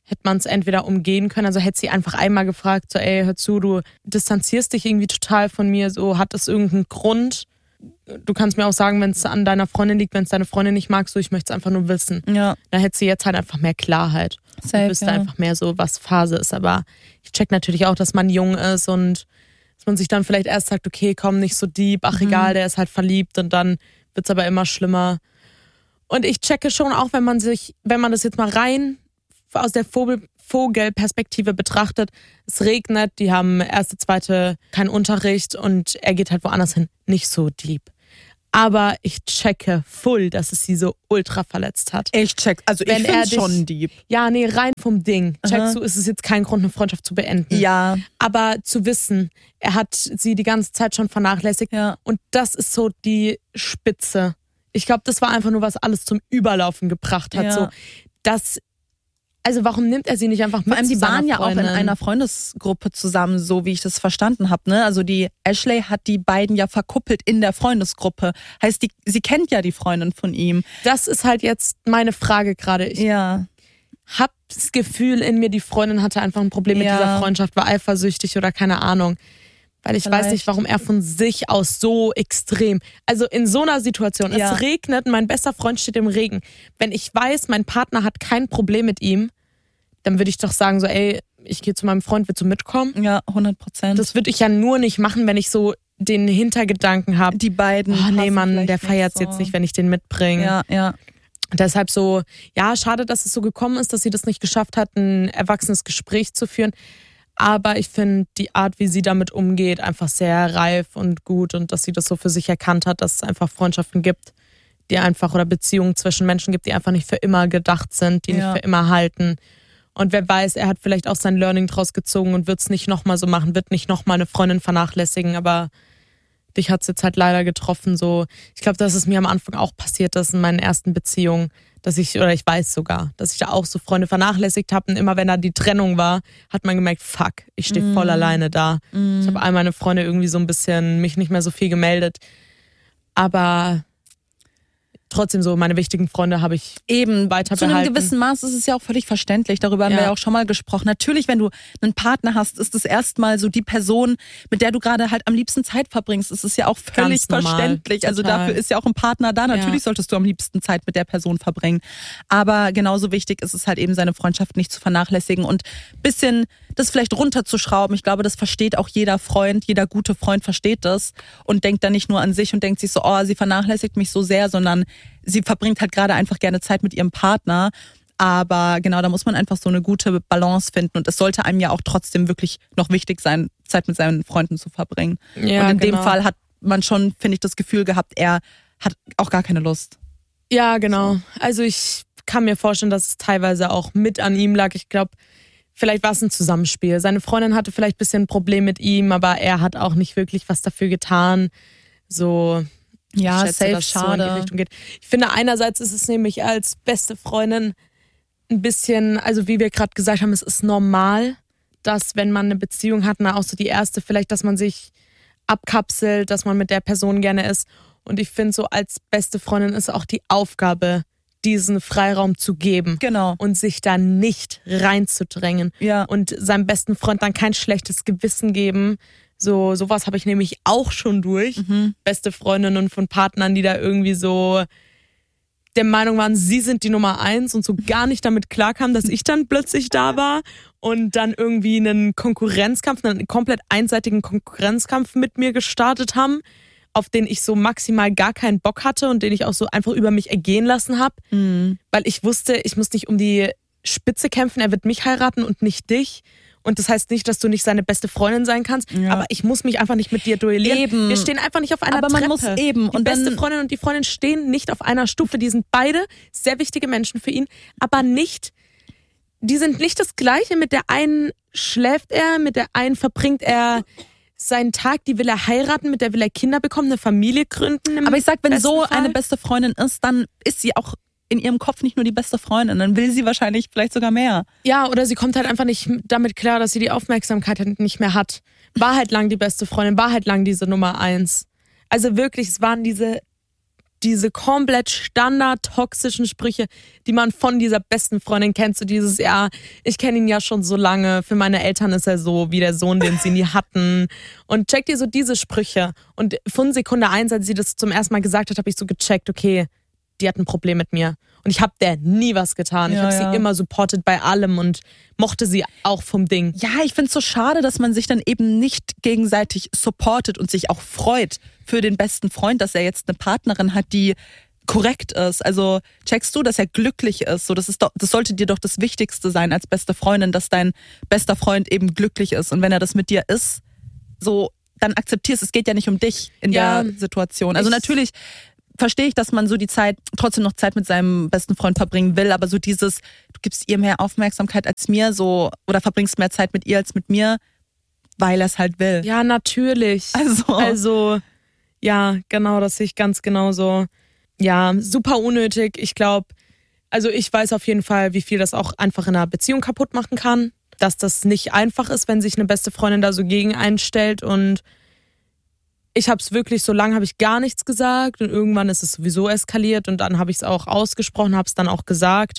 hätte man es entweder umgehen können, also hätte sie einfach einmal gefragt, so ey, hör zu, du distanzierst dich irgendwie total von mir, so hat es irgendeinen Grund? Du kannst mir auch sagen, wenn es an deiner Freundin liegt, wenn es deine Freundin nicht mag, so ich möchte es einfach nur wissen. Ja. Da hätte sie jetzt halt einfach mehr Klarheit. Safe, und wüsste einfach mehr so, was Phase ist. Aber ich check natürlich auch, dass man jung ist und dass man sich dann vielleicht erst sagt, okay, komm, nicht so deep, ach egal, der ist halt verliebt und dann wird's aber immer schlimmer. Und ich checke schon auch, wenn man das jetzt mal rein aus der Vogelperspektive betrachtet, es regnet, die haben erste, zweite keinen Unterricht und er geht halt woanders hin, nicht so deep. Aber ich checke full, dass es sie so ultra verletzt hat. Ich check, also ich finde schon deep. Ja, nee, rein vom Ding. Checkst du, ist es jetzt kein Grund, eine Freundschaft zu beenden. Ja. Aber zu wissen, er hat sie die ganze Zeit schon vernachlässigt. Ja. Und das ist so die Spitze. Ich glaube, das war einfach nur, was alles zum Überlaufen gebracht hat. Ja. So, also warum nimmt er sie nicht einfach mit? Vor allem, die waren ja auch in Freundin? einer Freundesgruppe zusammen, so wie ich das verstanden habe. Ne? Also die Ashley hat die beiden ja verkuppelt in der Freundesgruppe. Heißt, sie kennt ja die Freundin von ihm. Das ist halt jetzt meine Frage gerade. Ich hab das Gefühl in mir, die Freundin hatte einfach ein Problem mit dieser Freundschaft, war eifersüchtig oder keine Ahnung. Weil ich weiß nicht, warum er von sich aus so extrem, also in so einer Situation, es regnet, mein bester Freund steht im Regen. Wenn ich weiß, mein Partner hat kein Problem mit ihm, dann würde ich doch sagen so, ey, ich gehe zu meinem Freund, willst du mitkommen? Ja, 100%. Das würde ich ja nur nicht machen, wenn ich so den Hintergedanken habe. Die beiden. Oh nee, Mann, der feiert's jetzt nicht, wenn ich den mitbringe. Ja. Deshalb so, ja, schade, dass es so gekommen ist, dass sie das nicht geschafft hat, ein erwachsenes Gespräch zu führen. Aber ich finde die Art, wie sie damit umgeht, einfach sehr reif und gut und dass sie das so für sich erkannt hat, dass es einfach Freundschaften gibt, die einfach oder Beziehungen zwischen Menschen gibt, die einfach nicht für immer gedacht sind, die nicht für immer halten. Und wer weiß, er hat vielleicht auch sein Learning draus gezogen und wird es nicht nochmal so machen, wird nicht nochmal eine Freundin vernachlässigen, aber dich hat es jetzt halt leider getroffen. So, ich glaube, dass es mir am Anfang auch passiert ist in meinen ersten Beziehungen, ich weiß sogar, dass ich da auch so Freunde vernachlässigt habe und immer wenn da die Trennung war, hat man gemerkt, fuck, ich stehe voll alleine da. Ich habe all meine Freunde irgendwie so ein bisschen mich nicht mehr so viel gemeldet, aber trotzdem so, meine wichtigen Freunde habe ich eben weiter behalten. Zu einem gewissen Maß ist es ja auch völlig verständlich. Darüber haben wir ja auch schon mal gesprochen. Natürlich, wenn du einen Partner hast, ist es erstmal so die Person, mit der du gerade halt am liebsten Zeit verbringst. Es ist ja auch völlig verständlich. Total. Also dafür ist ja auch ein Partner da. Natürlich solltest du am liebsten Zeit mit der Person verbringen. Aber genauso wichtig ist es halt eben, seine Freundschaft nicht zu vernachlässigen und ein bisschen das vielleicht runterzuschrauben. Ich glaube, das versteht auch jeder Freund, jeder gute Freund versteht das und denkt dann nicht nur an sich und denkt sich so, oh, sie vernachlässigt mich so sehr, sondern sie verbringt halt gerade einfach gerne Zeit mit ihrem Partner. Aber genau, da muss man einfach so eine gute Balance finden. Und es sollte einem ja auch trotzdem wirklich noch wichtig sein, Zeit mit seinen Freunden zu verbringen. Ja, und in dem Fall hat man schon, finde ich, das Gefühl gehabt, er hat auch gar keine Lust. Ja, genau. Also ich kann mir vorstellen, dass es teilweise auch mit an ihm lag. Ich glaube, vielleicht war es ein Zusammenspiel. Seine Freundin hatte vielleicht ein bisschen ein Problem mit ihm, aber er hat auch nicht wirklich was dafür getan. So... Ja, safe, schade. So in die Richtung geht. Ich finde, einerseits ist es nämlich als beste Freundin ein bisschen, also wie wir gerade gesagt haben, es ist normal, dass wenn man eine Beziehung hat, auch so die erste, vielleicht, dass man sich abkapselt, dass man mit der Person gerne ist. Und ich finde, so als beste Freundin ist auch die Aufgabe, diesen Freiraum zu geben. Genau. Und sich da nicht reinzudrängen. Ja. Und seinem besten Freund dann kein schlechtes Gewissen geben. Sowas habe ich nämlich auch schon durch. Beste Freundinnen von Partnern, die da irgendwie so der Meinung waren, sie sind die Nummer 1 und so gar nicht damit klarkamen, dass ich dann plötzlich da war und dann irgendwie einen komplett einseitigen Konkurrenzkampf mit mir gestartet haben, auf den ich so maximal gar keinen Bock hatte und den ich auch so einfach über mich ergehen lassen habe, weil ich wusste, ich muss nicht um die Spitze kämpfen, er wird mich heiraten und nicht dich. Und das heißt nicht, dass du nicht seine beste Freundin sein kannst, aber ich muss mich einfach nicht mit dir duellieren. Eben. Wir stehen einfach nicht auf einer Treppe. Aber man muss eben. Die beste Freundin und die Freundin stehen nicht auf einer Stufe. Die sind beide sehr wichtige Menschen für ihn, aber die sind nicht das Gleiche. Mit der einen schläft er, mit der einen verbringt er seinen Tag, die will er heiraten, mit der will er Kinder bekommen, eine Familie gründen. Aber ich sag, wenn so eine beste Freundin ist, dann ist sie auch in ihrem Kopf nicht nur die beste Freundin, dann will sie wahrscheinlich vielleicht sogar mehr. Ja, oder sie kommt halt einfach nicht damit klar, dass sie die Aufmerksamkeit nicht mehr hat. War halt lang die beste Freundin, war halt lang diese Nummer 1. Also wirklich, es waren diese diese komplett standard-toxischen Sprüche, die man von dieser besten Freundin kennt. So dieses, ja, ich kenne ihn ja schon so lange, für meine Eltern ist er so wie der Sohn, den sie nie hatten. Und checkt ihr so diese Sprüche. Und von Sekunde 1, als sie das zum ersten Mal gesagt hat, habe ich so gecheckt, okay, die hat ein Problem mit mir. Und ich habe der nie was getan. Ich habe sie immer supportet bei allem und mochte sie auch vom Ding. Ja, ich finde es so schade, dass man sich dann eben nicht gegenseitig supportet und sich auch freut für den besten Freund, dass er jetzt eine Partnerin hat, die korrekt ist. Also checkst du, dass er glücklich ist? So, das sollte dir doch das Wichtigste sein als beste Freundin, dass dein bester Freund eben glücklich ist. Und wenn er das mit dir ist, so, dann akzeptierst es. Es geht ja nicht um dich in der Situation. Also natürlich verstehe ich, dass man so trotzdem noch Zeit mit seinem besten Freund verbringen will, aber so dieses, du gibst ihr mehr Aufmerksamkeit als mir, so, oder verbringst mehr Zeit mit ihr als mit mir, weil er es halt will. Ja, natürlich. Also, ja, genau, das sehe ich ganz genauso. Ja, super unnötig. Ich glaube, also ich weiß auf jeden Fall, wie viel das auch einfach in einer Beziehung kaputt machen kann. Dass das nicht einfach ist, wenn sich eine beste Freundin da so gegen einstellt. Und ich habe es wirklich, so lange habe ich gar nichts gesagt. Und irgendwann ist es sowieso eskaliert. Und dann habe ich es auch ausgesprochen, habe es dann auch gesagt.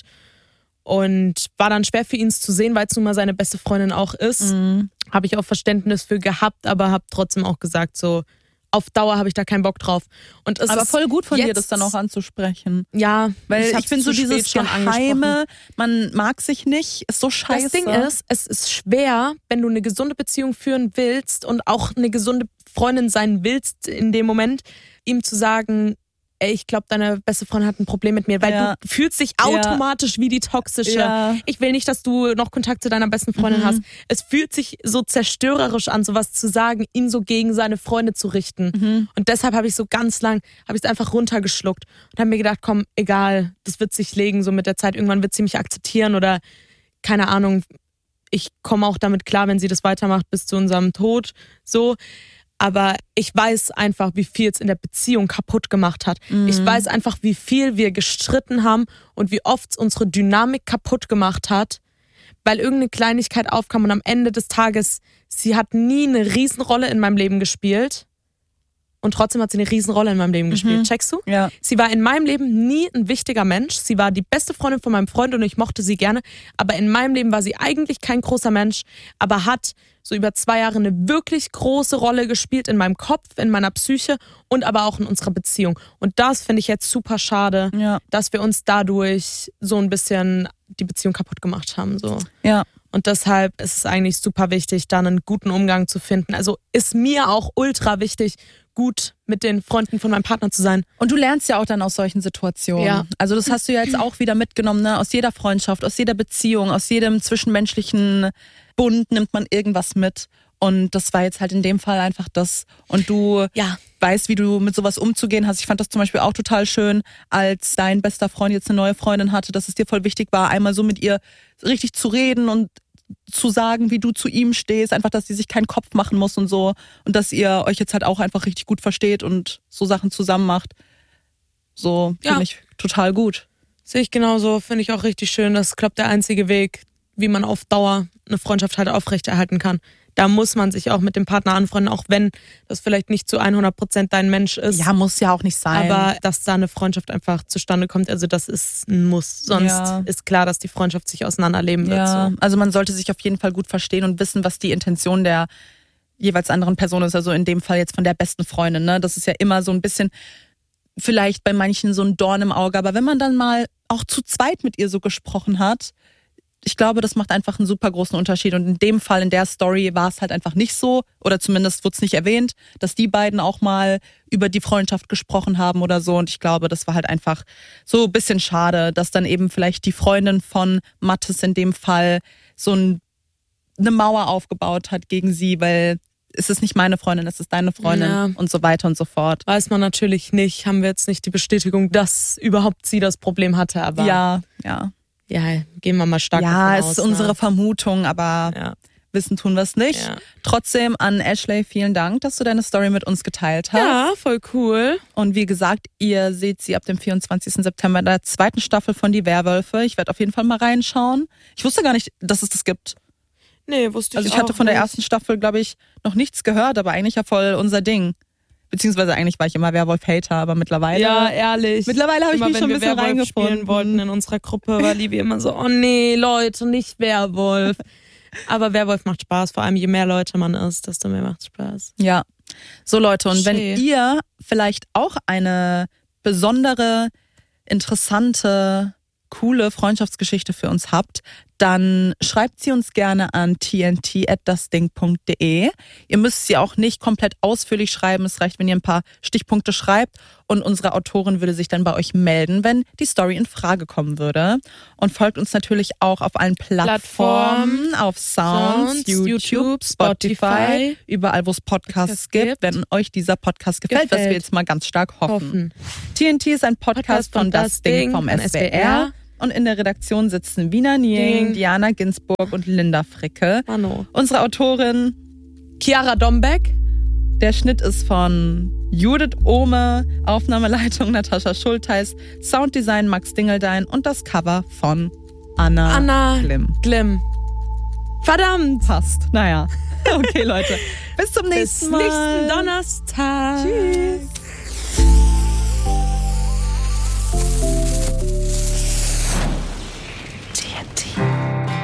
Und war dann schwer für ihn zu sehen, weil es nun mal seine beste Freundin auch ist. Habe ich auch Verständnis für gehabt, aber habe trotzdem auch gesagt, so auf Dauer habe ich da keinen Bock drauf. Und es aber ist voll gut von dir, das dann auch anzusprechen. Ja, weil ich finde so dieses Geheime, man mag sich nicht, ist so scheiße. Das Ding ist, es ist schwer, wenn du eine gesunde Beziehung führen willst und auch eine gesunde Freundin sein willst in dem Moment, ihm zu sagen, ey, ich glaube, deine beste Freundin hat ein Problem mit mir, weil du fühlst dich automatisch wie die toxische. Ja. Ich will nicht, dass du noch Kontakt zu deiner besten Freundin hast. Es fühlt sich so zerstörerisch an, sowas zu sagen, ihn so gegen seine Freunde zu richten. Und deshalb habe ich so ganz lang, habe ich es einfach runtergeschluckt und habe mir gedacht, komm, egal, das wird sich legen, so mit der Zeit. Irgendwann wird sie mich akzeptieren oder keine Ahnung, ich komme auch damit klar, wenn sie das weitermacht bis zu unserem Tod, so. Aber ich weiß einfach, wie viel es in der Beziehung kaputt gemacht hat. Ich weiß einfach, wie viel wir gestritten haben und wie oft es unsere Dynamik kaputt gemacht hat, weil irgendeine Kleinigkeit aufkam und am Ende des Tages, sie hat nie eine Riesenrolle in meinem Leben gespielt und trotzdem hat sie eine Riesenrolle in meinem Leben gespielt. Checkst du? Ja. Sie war in meinem Leben nie ein wichtiger Mensch. Sie war die beste Freundin von meinem Freund und ich mochte sie gerne. Aber in meinem Leben war sie eigentlich kein großer Mensch, aber hat so über 2 Jahre eine wirklich große Rolle gespielt in meinem Kopf, in meiner Psyche und aber auch in unserer Beziehung. Und das finde ich jetzt super schade, dass wir uns dadurch so ein bisschen die Beziehung kaputt gemacht haben. So. Ja. Und deshalb ist es eigentlich super wichtig, da einen guten Umgang zu finden. Also ist mir auch ultra wichtig, gut mit den Freunden von meinem Partner zu sein. Und du lernst ja auch dann aus solchen Situationen. Ja. Also das hast du ja jetzt auch wieder mitgenommen, ne? Aus jeder Freundschaft, aus jeder Beziehung, aus jedem zwischenmenschlichen Bund nimmt man irgendwas mit. Und das war jetzt halt in dem Fall einfach das. Und du weißt, wie du mit sowas umzugehen hast. Ich fand das zum Beispiel auch total schön, als dein bester Freund jetzt eine neue Freundin hatte, dass es dir voll wichtig war, einmal so mit ihr richtig zu reden und zu sagen, wie du zu ihm stehst, einfach, dass sie sich keinen Kopf machen muss und so und dass ihr euch jetzt halt auch einfach richtig gut versteht und so Sachen zusammen macht. So finde ich total gut. Sehe ich genauso, finde ich auch richtig schön. Das ist, glaube ich, der einzige Weg, wie man auf Dauer eine Freundschaft halt aufrechterhalten kann. Da muss man sich auch mit dem Partner anfreunden, auch wenn das vielleicht nicht zu 100% dein Mensch ist. Ja, muss ja auch nicht sein. Aber dass da eine Freundschaft einfach zustande kommt, also das ist ein Muss. Sonst ist klar, dass die Freundschaft sich auseinanderleben wird. Ja, so. Also man sollte sich auf jeden Fall gut verstehen und wissen, was die Intention der jeweils anderen Person ist. Also in dem Fall jetzt von der besten Freundin. Ne? Das ist ja immer so ein bisschen, vielleicht bei manchen so ein Dorn im Auge. Aber wenn man dann mal auch zu zweit mit ihr so gesprochen hat, ich glaube, das macht einfach einen super großen Unterschied. Und in dem Fall, in der Story, war es halt einfach nicht so, oder zumindest wurde es nicht erwähnt, dass die beiden auch mal über die Freundschaft gesprochen haben oder so. Und ich glaube, das war halt einfach so ein bisschen schade, dass dann eben vielleicht die Freundin von Mathis in dem Fall so eine Mauer aufgebaut hat gegen sie, weil es ist nicht meine Freundin, es ist deine Freundin und so weiter und so fort. Weiß man natürlich nicht, haben wir jetzt nicht die Bestätigung, dass überhaupt sie das Problem hatte, aber ja, gehen wir mal stark davon aus. Ja, ist unsere Vermutung, aber wissen tun wir es nicht. Ja. Trotzdem an Ashley, vielen Dank, dass du deine Story mit uns geteilt hast. Ja, voll cool. Und wie gesagt, ihr seht sie ab dem 24. September in der 2. Staffel von Die Werwölfe. Ich werde auf jeden Fall mal reinschauen. Ich wusste gar nicht, dass es das gibt. Nee, wusste ich auch nicht. Also ich hatte von der ersten Staffel, glaube ich, noch nichts gehört, aber eigentlich ja voll unser Ding. Beziehungsweise eigentlich war ich immer Werwolf-Hater, aber mittlerweile... Ja, ehrlich. Mittlerweile habe ich mich schon ein bisschen reingefunden. Wenn wir Werwolf spielen wollten in unserer Gruppe, war Livi immer so, oh nee, Leute, nicht Werwolf. Aber Werwolf macht Spaß, vor allem je mehr Leute man ist, desto mehr macht es Spaß. Ja. So Leute, und wenn ihr vielleicht auch eine besondere, interessante, coole Freundschaftsgeschichte für uns habt, dann schreibt sie uns gerne an tnt@dasding.de. Ihr müsst sie auch nicht komplett ausführlich schreiben. Es reicht, wenn ihr ein paar Stichpunkte schreibt und unsere Autorin würde sich dann bei euch melden, wenn die Story in Frage kommen würde. Und folgt uns natürlich auch auf allen Plattformen, auf Sounds, YouTube, Spotify, überall, wo es Podcasts gibt, wenn euch dieser Podcast gefällt, was wir jetzt mal ganz stark hoffen. TNT ist ein Podcast von Das Ding vom SWR. Und in der Redaktion sitzen Wiener Nieng, Diana Ginsburg und Linda Fricke. Mano. Unsere Autorin Chiara Dombeck. Der Schnitt ist von Judith Ohme, Aufnahmeleitung Natascha Schultheis, Sounddesign Max Dingeldein und das Cover von Anna Glimm. Verdammt! Passt. Naja. Okay, Leute. Bis zum nächsten Mal. Bis nächsten Donnerstag. Tschüss.